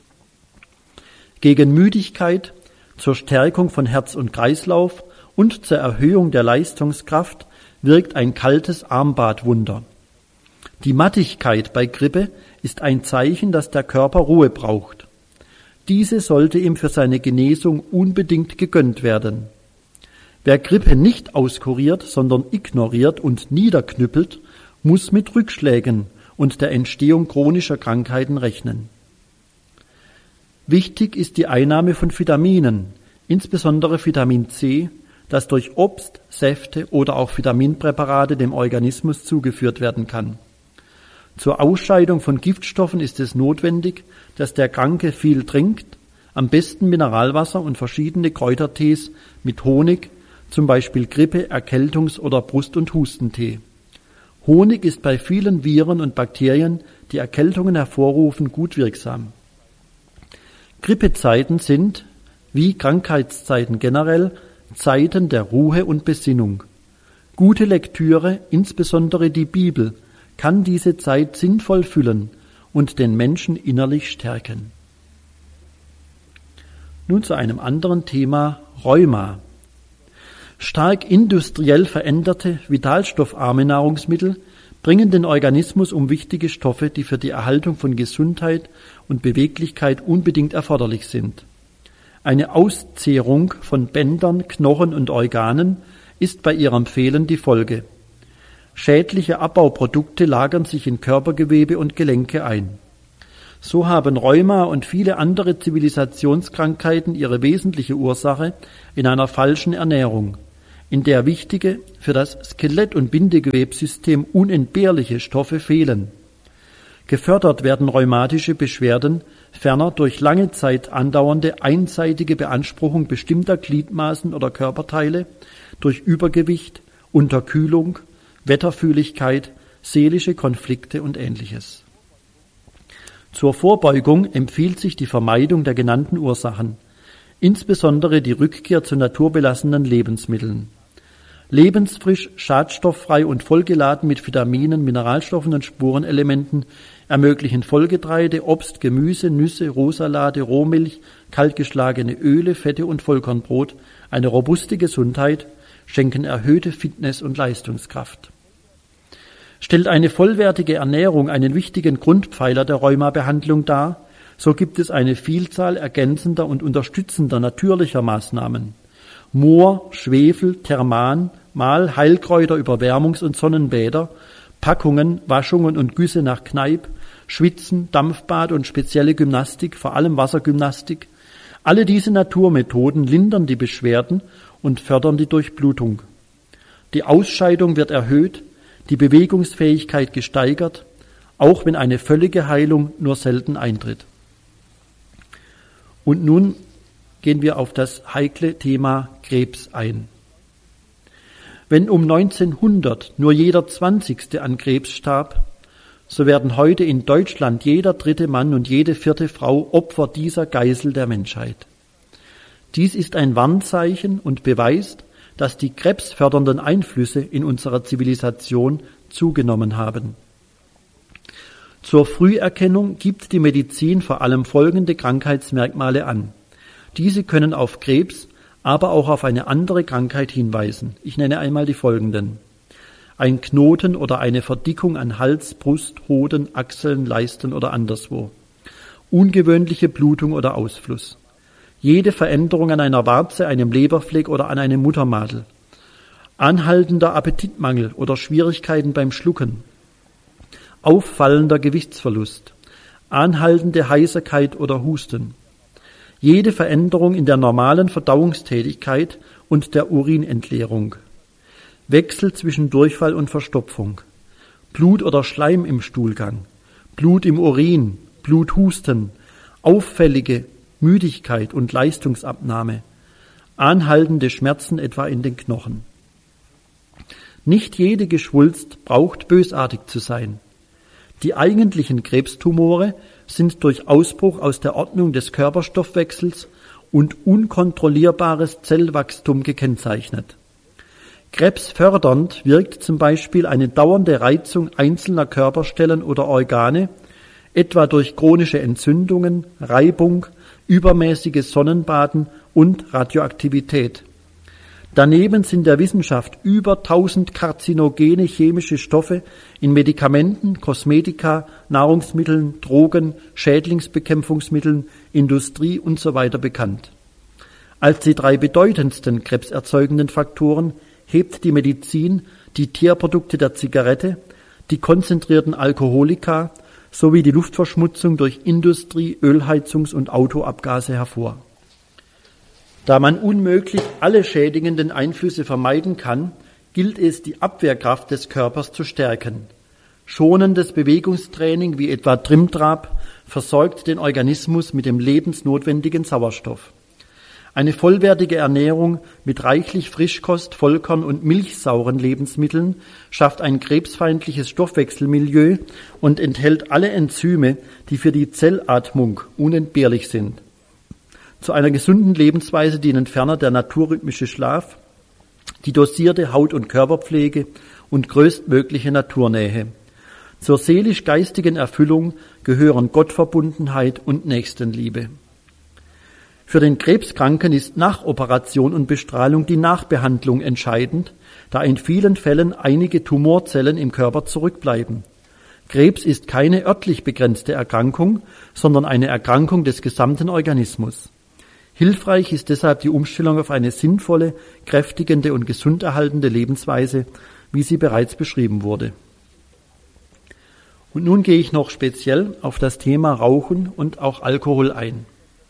Gegen Müdigkeit, zur Stärkung von Herz und Kreislauf und zur Erhöhung der Leistungskraft wirkt ein kaltes Armbad Wunder. Die Mattigkeit bei Grippe ist ein Zeichen, dass der Körper Ruhe braucht. Diese sollte ihm für seine Genesung unbedingt gegönnt werden. Wer Grippe nicht auskuriert, sondern ignoriert und niederknüppelt, muss mit Rückschlägen und der Entstehung chronischer Krankheiten rechnen. Wichtig ist die Einnahme von Vitaminen, insbesondere Vitamin C, das durch Obst, Säfte oder auch Vitaminpräparate dem Organismus zugeführt werden kann. Zur Ausscheidung von Giftstoffen ist es notwendig, dass der Kranke viel trinkt, am besten Mineralwasser und verschiedene Kräutertees mit Honig, zum Beispiel Grippe-, Erkältungs- oder Brust- und Hustentee. Honig ist bei vielen Viren und Bakterien, die Erkältungen hervorrufen, gut wirksam. Grippezeiten sind, wie Krankheitszeiten generell, Zeiten der Ruhe und Besinnung. Gute Lektüre, insbesondere die Bibel, kann diese Zeit sinnvoll füllen und den Menschen innerlich stärken. Nun zu einem anderen Thema, Rheuma. Stark industriell veränderte, vitalstoffarme Nahrungsmittel bringen den Organismus um wichtige Stoffe, die für die Erhaltung von Gesundheit und Beweglichkeit unbedingt erforderlich sind. Eine Auszehrung von Bändern, Knochen und Organen ist bei ihrem Fehlen die Folge. Schädliche Abbauprodukte lagern sich in Körpergewebe und Gelenke ein. So haben Rheuma und viele andere Zivilisationskrankheiten ihre wesentliche Ursache in einer falschen Ernährung, in der wichtige, für das Skelett- und Bindegewebssystem unentbehrliche Stoffe fehlen. Gefördert werden rheumatische Beschwerden ferner durch lange Zeit andauernde einseitige Beanspruchung bestimmter Gliedmaßen oder Körperteile, durch Übergewicht, Unterkühlung, Wetterfühligkeit, seelische Konflikte und Ähnliches. Zur Vorbeugung empfiehlt sich die Vermeidung der genannten Ursachen, insbesondere die Rückkehr zu naturbelassenen Lebensmitteln. Lebensfrisch, schadstofffrei und vollgeladen mit Vitaminen, Mineralstoffen und Spurenelementen ermöglichen Vollgetreide, Obst, Gemüse, Nüsse, Rohsalate, Rohmilch, kaltgeschlagene Öle, Fette und Vollkornbrot eine robuste Gesundheit, schenken erhöhte Fitness und Leistungskraft. Stellt eine vollwertige Ernährung einen wichtigen Grundpfeiler der Rheumabehandlung dar, so gibt es eine Vielzahl ergänzender und unterstützender natürlicher Maßnahmen. Moor, Schwefel, Therman, Mahl, Heilkräuter, Überwärmungs- und Sonnenbäder, Packungen, Waschungen und Güsse nach Kneipp, Schwitzen, Dampfbad und spezielle Gymnastik, vor allem Wassergymnastik. Alle diese Naturmethoden lindern die Beschwerden und fördern die Durchblutung. Die Ausscheidung wird erhöht, die Bewegungsfähigkeit gesteigert, auch wenn eine völlige Heilung nur selten eintritt. Und nun gehen wir auf das heikle Thema Krebs ein. Wenn um 1900 nur jeder 20. an Krebs starb, so werden heute in Deutschland jeder 3. Mann und jede 4. Frau Opfer dieser Geißel der Menschheit. Dies ist ein Warnzeichen und beweist, dass die krebsfördernden Einflüsse in unserer Zivilisation zugenommen haben. Zur Früherkennung gibt die Medizin vor allem folgende Krankheitsmerkmale an. Diese können auf Krebs, aber auch auf eine andere Krankheit hinweisen. Ich nenne einmal die folgenden. Ein Knoten oder eine Verdickung an Hals, Brust, Hoden, Achseln, Leisten oder anderswo. Ungewöhnliche Blutung oder Ausfluss. Jede Veränderung an einer Warze, einem Leberfleck oder an einem Muttermadel. Anhaltender Appetitmangel oder Schwierigkeiten beim Schlucken. Auffallender Gewichtsverlust. Anhaltende Heiserkeit oder Husten. Jede Veränderung in der normalen Verdauungstätigkeit und der Urinentleerung. Wechsel zwischen Durchfall und Verstopfung. Blut oder Schleim im Stuhlgang. Blut im Urin. Bluthusten. Auffällige Müdigkeit und Leistungsabnahme, anhaltende Schmerzen etwa in den Knochen. Nicht jede Geschwulst braucht bösartig zu sein. Die eigentlichen Krebstumore sind durch Ausbruch aus der Ordnung des Körperstoffwechsels und unkontrollierbares Zellwachstum gekennzeichnet. Krebsfördernd wirkt zum Beispiel eine dauernde Reizung einzelner Körperstellen oder Organe, etwa durch chronische Entzündungen, Reibung, übermäßiges Sonnenbaden und Radioaktivität. Daneben sind der Wissenschaft über 1000 karzinogene chemische Stoffe in Medikamenten, Kosmetika, Nahrungsmitteln, Drogen, Schädlingsbekämpfungsmitteln, Industrie usw. bekannt. Als die 3 bedeutendsten krebserzeugenden Faktoren hebt die Medizin die Teerprodukte der Zigarette, die konzentrierten Alkoholika sowie die Luftverschmutzung durch Industrie-, Ölheizungs- und Autoabgase hervor. Da man unmöglich alle schädigenden Einflüsse vermeiden kann, gilt es, die Abwehrkraft des Körpers zu stärken. Schonendes Bewegungstraining wie etwa Trimtrab versorgt den Organismus mit dem lebensnotwendigen Sauerstoff. Eine vollwertige Ernährung mit reichlich Frischkost, Vollkorn und milchsauren Lebensmitteln schafft ein krebsfeindliches Stoffwechselmilieu und enthält alle Enzyme, die für die Zellatmung unentbehrlich sind. Zu einer gesunden Lebensweise dienen ferner der naturrhythmische Schlaf, die dosierte Haut- und Körperpflege und größtmögliche Naturnähe. Zur seelisch-geistigen Erfüllung gehören Gottverbundenheit und Nächstenliebe. Für den Krebskranken ist nach Operation und Bestrahlung die Nachbehandlung entscheidend, da in vielen Fällen einige Tumorzellen im Körper zurückbleiben. Krebs ist keine örtlich begrenzte Erkrankung, sondern eine Erkrankung des gesamten Organismus. Hilfreich ist deshalb die Umstellung auf eine sinnvolle, kräftigende und gesunderhaltende Lebensweise, wie sie bereits beschrieben wurde. Und nun gehe ich noch speziell auf das Thema Rauchen und auch Alkohol ein.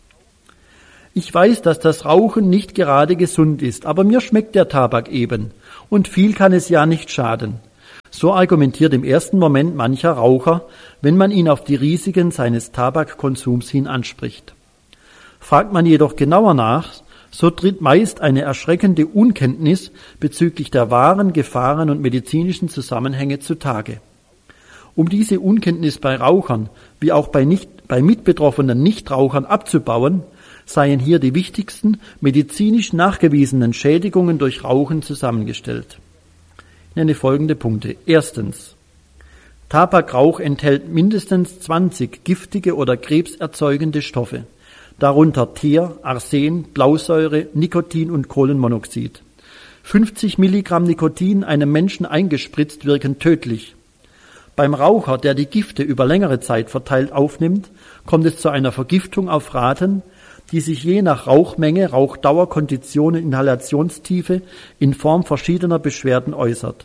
Ich weiß, dass das Rauchen nicht gerade gesund ist, aber mir schmeckt der Tabak eben und viel kann es ja nicht schaden. So argumentiert im ersten Moment mancher Raucher, wenn man ihn auf die Risiken seines Tabakkonsums hin anspricht. Fragt man jedoch genauer nach, so tritt meist eine erschreckende Unkenntnis bezüglich der wahren Gefahren und medizinischen Zusammenhänge zutage. Um diese Unkenntnis bei Rauchern wie auch bei mitbetroffenen Nichtrauchern abzubauen, seien hier die wichtigsten medizinisch nachgewiesenen Schädigungen durch Rauchen zusammengestellt. Ich nenne folgende Punkte. Erstens. Tabakrauch enthält mindestens 20 giftige oder krebserzeugende Stoffe, darunter Teer, Arsen, Blausäure, Nikotin und Kohlenmonoxid. 50 Milligramm Nikotin einem Menschen eingespritzt wirken tödlich. Beim Raucher, der die Gifte über längere Zeit verteilt aufnimmt, kommt es zu einer Vergiftung auf Raten, die sich je nach Rauchmenge, Rauchdauer, Kondition und Inhalationstiefe in Form verschiedener Beschwerden äußert.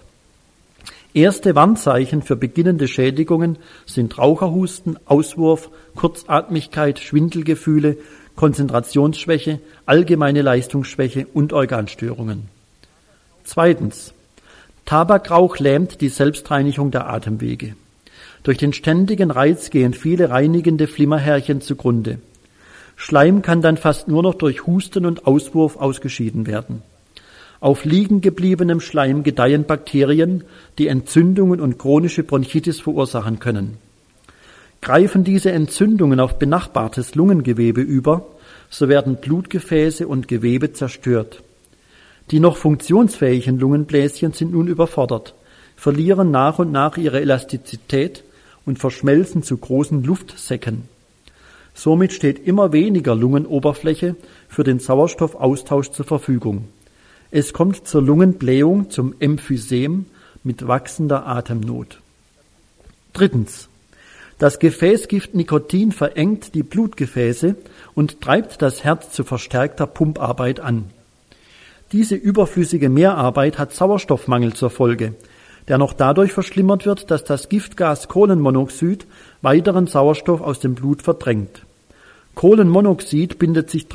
Erste Warnzeichen für beginnende Schädigungen sind Raucherhusten, Auswurf, Kurzatmigkeit, Schwindelgefühle, Konzentrationsschwäche, allgemeine Leistungsschwäche und Organstörungen. Zweitens. Tabakrauch lähmt die Selbstreinigung der Atemwege. Durch den ständigen Reiz gehen viele reinigende Flimmerhärchen zugrunde. Schleim kann dann fast nur noch durch Husten und Auswurf ausgeschieden werden. Auf liegen gebliebenem Schleim gedeihen Bakterien, die Entzündungen und chronische Bronchitis verursachen können. Greifen diese Entzündungen auf benachbartes Lungengewebe über, so werden Blutgefäße und Gewebe zerstört. Die noch funktionsfähigen Lungenbläschen sind nun überfordert, verlieren nach und nach ihre Elastizität und verschmelzen zu großen Luftsäcken. Somit steht immer weniger Lungenoberfläche für den Sauerstoffaustausch zur Verfügung. Es kommt zur Lungenblähung, zum Emphysem mit wachsender Atemnot. Drittens. Das Gefäßgift Nikotin verengt die Blutgefäße und treibt das Herz zu verstärkter Pumparbeit an. Diese überflüssige Mehrarbeit hat Sauerstoffmangel zur Folge, der noch dadurch verschlimmert wird, dass das Giftgas Kohlenmonoxid weiteren Sauerstoff aus dem Blut verdrängt. Kohlenmonoxid bindet sich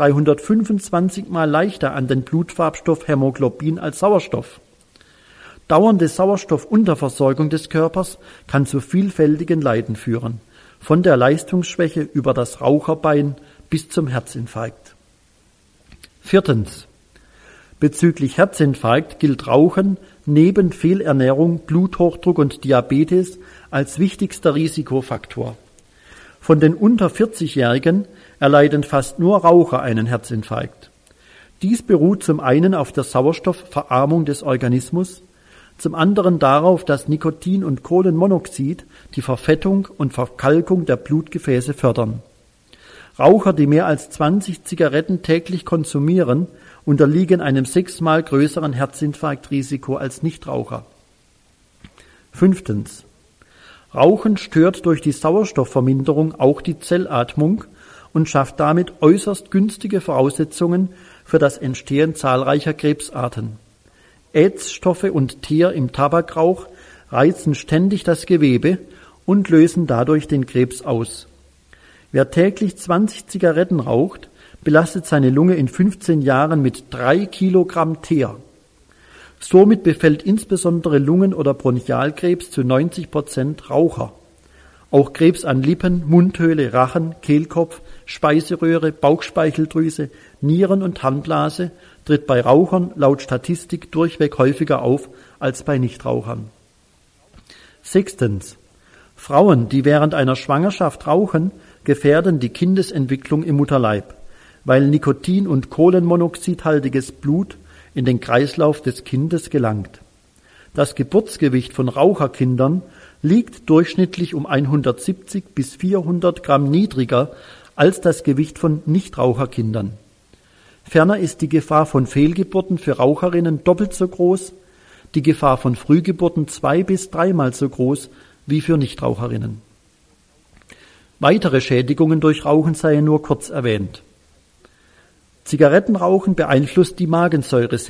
325 Mal leichter an den Blutfarbstoff Hämoglobin als Sauerstoff. Dauernde Sauerstoffunterversorgung des Körpers kann zu vielfältigen Leiden führen, von der Leistungsschwäche über das Raucherbein bis zum Herzinfarkt. Viertens. Bezüglich Herzinfarkt gilt Rauchen neben Fehlernährung, Bluthochdruck und Diabetes als wichtigster Risikofaktor. Von den unter 40-Jährigen erleiden fast nur Raucher einen Herzinfarkt. Dies beruht zum einen auf der Sauerstoffverarmung des Organismus, zum anderen darauf, dass Nikotin und Kohlenmonoxid die Verfettung und Verkalkung der Blutgefäße fördern. Raucher, die mehr als 20 Zigaretten täglich konsumieren, unterliegen einem 6-mal größeren Herzinfarktrisiko als Nichtraucher. Fünftens. Rauchen stört durch die Sauerstoffverminderung auch die Zellatmung und schafft damit äußerst günstige Voraussetzungen für das Entstehen zahlreicher Krebsarten. Ätzstoffe und Teer im Tabakrauch reizen ständig das Gewebe und lösen dadurch den Krebs aus. Wer täglich 20 Zigaretten raucht, belastet seine Lunge in 15 Jahren mit 3 Kilogramm Teer. Somit befällt insbesondere Lungen- oder Bronchialkrebs zu 90% Raucher. Auch Krebs an Lippen, Mundhöhle, Rachen, Kehlkopf, Speiseröhre, Bauchspeicheldrüse, Nieren- und Harnblase tritt bei Rauchern laut Statistik durchweg häufiger auf als bei Nichtrauchern. Sechstens. Frauen, die während einer Schwangerschaft rauchen, gefährden die Kindesentwicklung im Mutterleib, weil Nikotin- und Kohlenmonoxidhaltiges Blut in den Kreislauf des Kindes gelangt. Das Geburtsgewicht von Raucherkindern liegt durchschnittlich um 170 bis 400 Gramm niedriger als das Gewicht von Nichtraucherkindern. Ferner ist die Gefahr von Fehlgeburten für Raucherinnen doppelt so groß, die Gefahr von Frühgeburten 2- bis 3-mal so groß wie für Nichtraucherinnen. Weitere Schädigungen durch Rauchen seien nur kurz erwähnt. Zigarettenrauchen beeinflusst die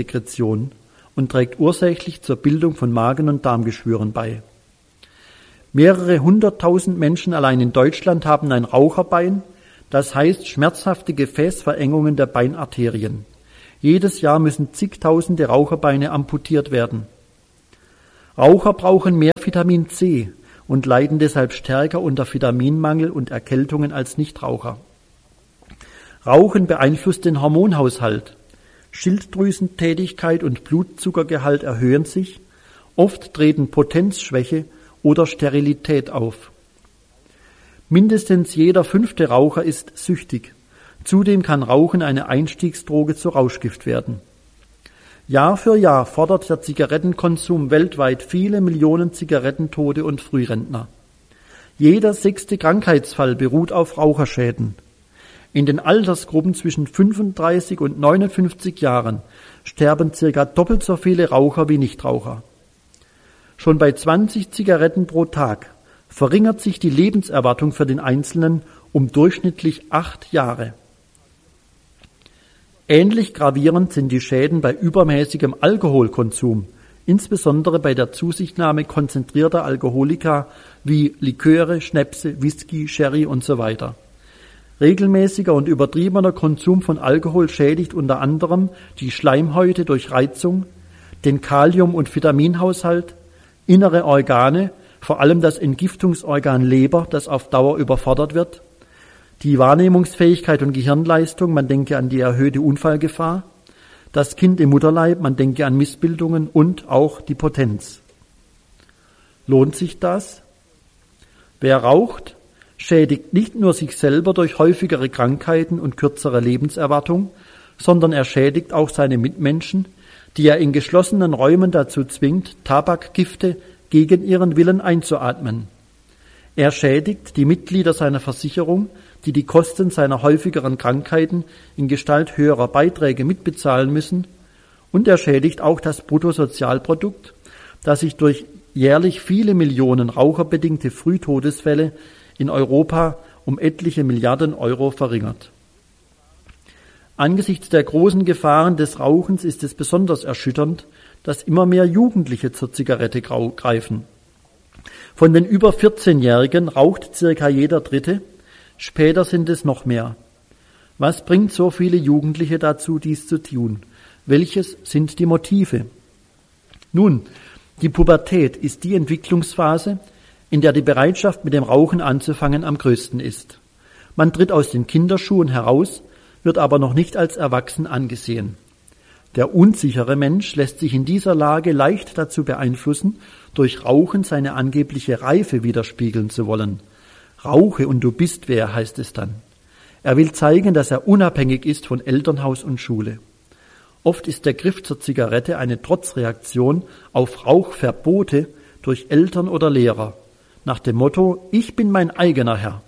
Magensäuresekretion und trägt ursächlich zur Bildung von Magen- und Darmgeschwüren bei. Mehrere 100.000 Menschen allein in Deutschland haben ein Raucherbein, das heißt schmerzhafte Gefäßverengungen der Beinarterien. Jedes Jahr müssen zigtausende Raucherbeine amputiert werden. Raucher brauchen mehr Vitamin C und leiden deshalb stärker unter Vitaminmangel und Erkältungen als Nichtraucher. Rauchen beeinflusst den Hormonhaushalt. Schilddrüsentätigkeit und Blutzuckergehalt erhöhen sich. Oft treten Potenzschwäche oder Sterilität auf. Mindestens jeder 5. Raucher ist süchtig. Zudem kann Rauchen eine Einstiegsdroge zu Rauschgift werden. Jahr für Jahr fordert der Zigarettenkonsum weltweit viele Millionen Zigarettentote und Frührentner. Jeder 6. Krankheitsfall beruht auf Raucherschäden. In den Altersgruppen zwischen 35 und 59 Jahren sterben circa doppelt so viele Raucher wie Nichtraucher. Schon bei 20 Zigaretten pro Tag verringert sich die Lebenserwartung für den Einzelnen um durchschnittlich 8 Jahre. Ähnlich gravierend sind die Schäden bei übermäßigem Alkoholkonsum, insbesondere bei der Zusichtnahme konzentrierter Alkoholika wie Liköre, Schnäpse, Whisky, Sherry usw. Regelmäßiger und übertriebener Konsum von Alkohol schädigt unter anderem die Schleimhäute durch Reizung, den Kalium- und Vitaminhaushalt, innere Organe, vor allem das Entgiftungsorgan Leber, das auf Dauer überfordert wird, die Wahrnehmungsfähigkeit und Gehirnleistung, man denke an die erhöhte Unfallgefahr, das Kind im Mutterleib, man denke an Missbildungen und auch die Potenz. Lohnt sich das? Wer raucht, schädigt nicht nur sich selber durch häufigere Krankheiten und kürzere Lebenserwartung, sondern er schädigt auch seine Mitmenschen, die er in geschlossenen Räumen dazu zwingt, Tabakgifte gegen ihren Willen einzuatmen. Er schädigt die Mitglieder seiner Versicherung, die die Kosten seiner häufigeren Krankheiten in Gestalt höherer Beiträge mitbezahlen müssen, und er schädigt auch das Bruttosozialprodukt, das sich durch jährlich viele Millionen raucherbedingte Frühtodesfälle in Europa um etliche Milliarden Euro verringert. Angesichts der großen Gefahren des Rauchens ist es besonders erschütternd, dass immer mehr Jugendliche zur Zigarette greifen. Von den über 14-Jährigen raucht circa jeder Dritte, später sind es noch mehr. Was bringt so viele Jugendliche dazu, dies zu tun? Welches sind die Motive? Nun, die Pubertät ist die Entwicklungsphase, in der die Bereitschaft, mit dem Rauchen anzufangen, am größten ist. Man tritt aus den Kinderschuhen heraus, wird aber noch nicht als erwachsen angesehen. Der unsichere Mensch lässt sich in dieser Lage leicht dazu beeinflussen, durch Rauchen seine angebliche Reife widerspiegeln zu wollen. Rauche und du bist wer, heißt es dann. Er will zeigen, dass er unabhängig ist von Elternhaus und Schule. Oft ist der Griff zur Zigarette eine Trotzreaktion auf Rauchverbote durch Eltern oder Lehrer, nach dem Motto, ich bin mein eigener Herr.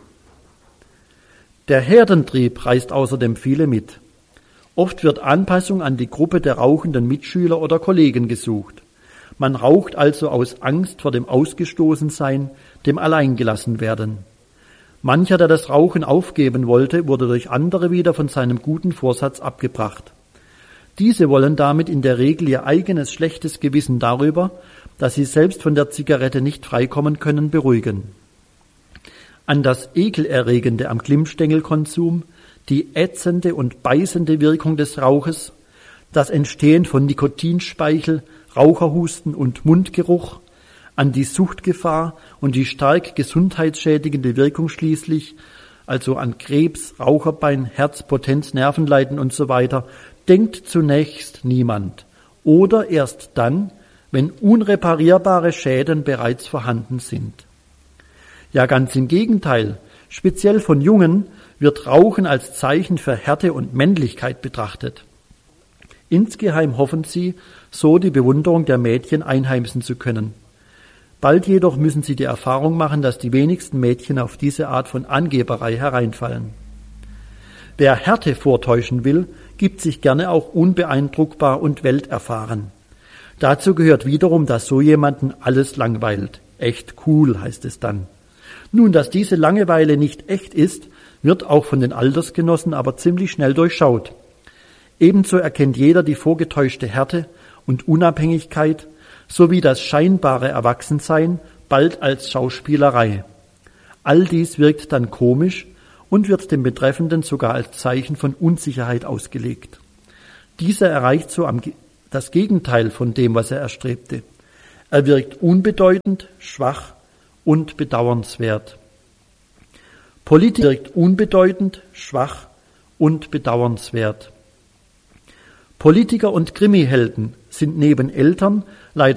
Der Herdentrieb reißt außerdem viele mit. Oft wird Anpassung an die Gruppe der rauchenden Mitschüler oder Kollegen gesucht. Man raucht also aus Angst vor dem Ausgestoßensein, dem Alleingelassenwerden. Mancher, der das Rauchen aufgeben wollte, wurde durch andere wieder von seinem guten Vorsatz abgebracht. Diese wollen damit in der Regel ihr eigenes schlechtes Gewissen darüber, dass sie selbst von der Zigarette nicht freikommen können, beruhigen. An das Ekelerregende am Glimmstängelkonsum, die ätzende und beißende Wirkung des Rauches, das Entstehen von Nikotinspeichel, Raucherhusten und Mundgeruch, an die Suchtgefahr und die stark gesundheitsschädigende Wirkung schließlich, also an Krebs, Raucherbein, Herzpotenz, Nervenleiden usw., denkt zunächst niemand oder erst dann, wenn unreparierbare Schäden bereits vorhanden sind. Ja, ganz im Gegenteil, speziell von Jungen wird Rauchen als Zeichen für Härte und Männlichkeit betrachtet. Insgeheim hoffen sie, so die Bewunderung der Mädchen einheimsen zu können. Bald jedoch müssen sie die Erfahrung machen, dass die wenigsten Mädchen auf diese Art von Angeberei hereinfallen. Wer Härte vortäuschen will, gibt sich gerne auch unbeeindruckbar und welterfahren. Dazu gehört wiederum, dass so jemanden alles langweilt. Echt cool, heißt es dann. Nun, dass diese Langeweile nicht echt ist, wird auch von den Altersgenossen aber ziemlich schnell durchschaut. Ebenso erkennt jeder die vorgetäuschte Härte und Unabhängigkeit sowie das scheinbare Erwachsensein bald als Schauspielerei. All dies wirkt dann komisch und wird dem Betreffenden sogar als Zeichen von Unsicherheit ausgelegt. Dieser erreicht so das Gegenteil von dem, was er erstrebte. Er wirkt unbedeutend, schwach und bedauernswert. Politiker wirkt unbedeutend, schwach und bedauernswert. Politiker und Krimihelden sind neben Eltern leider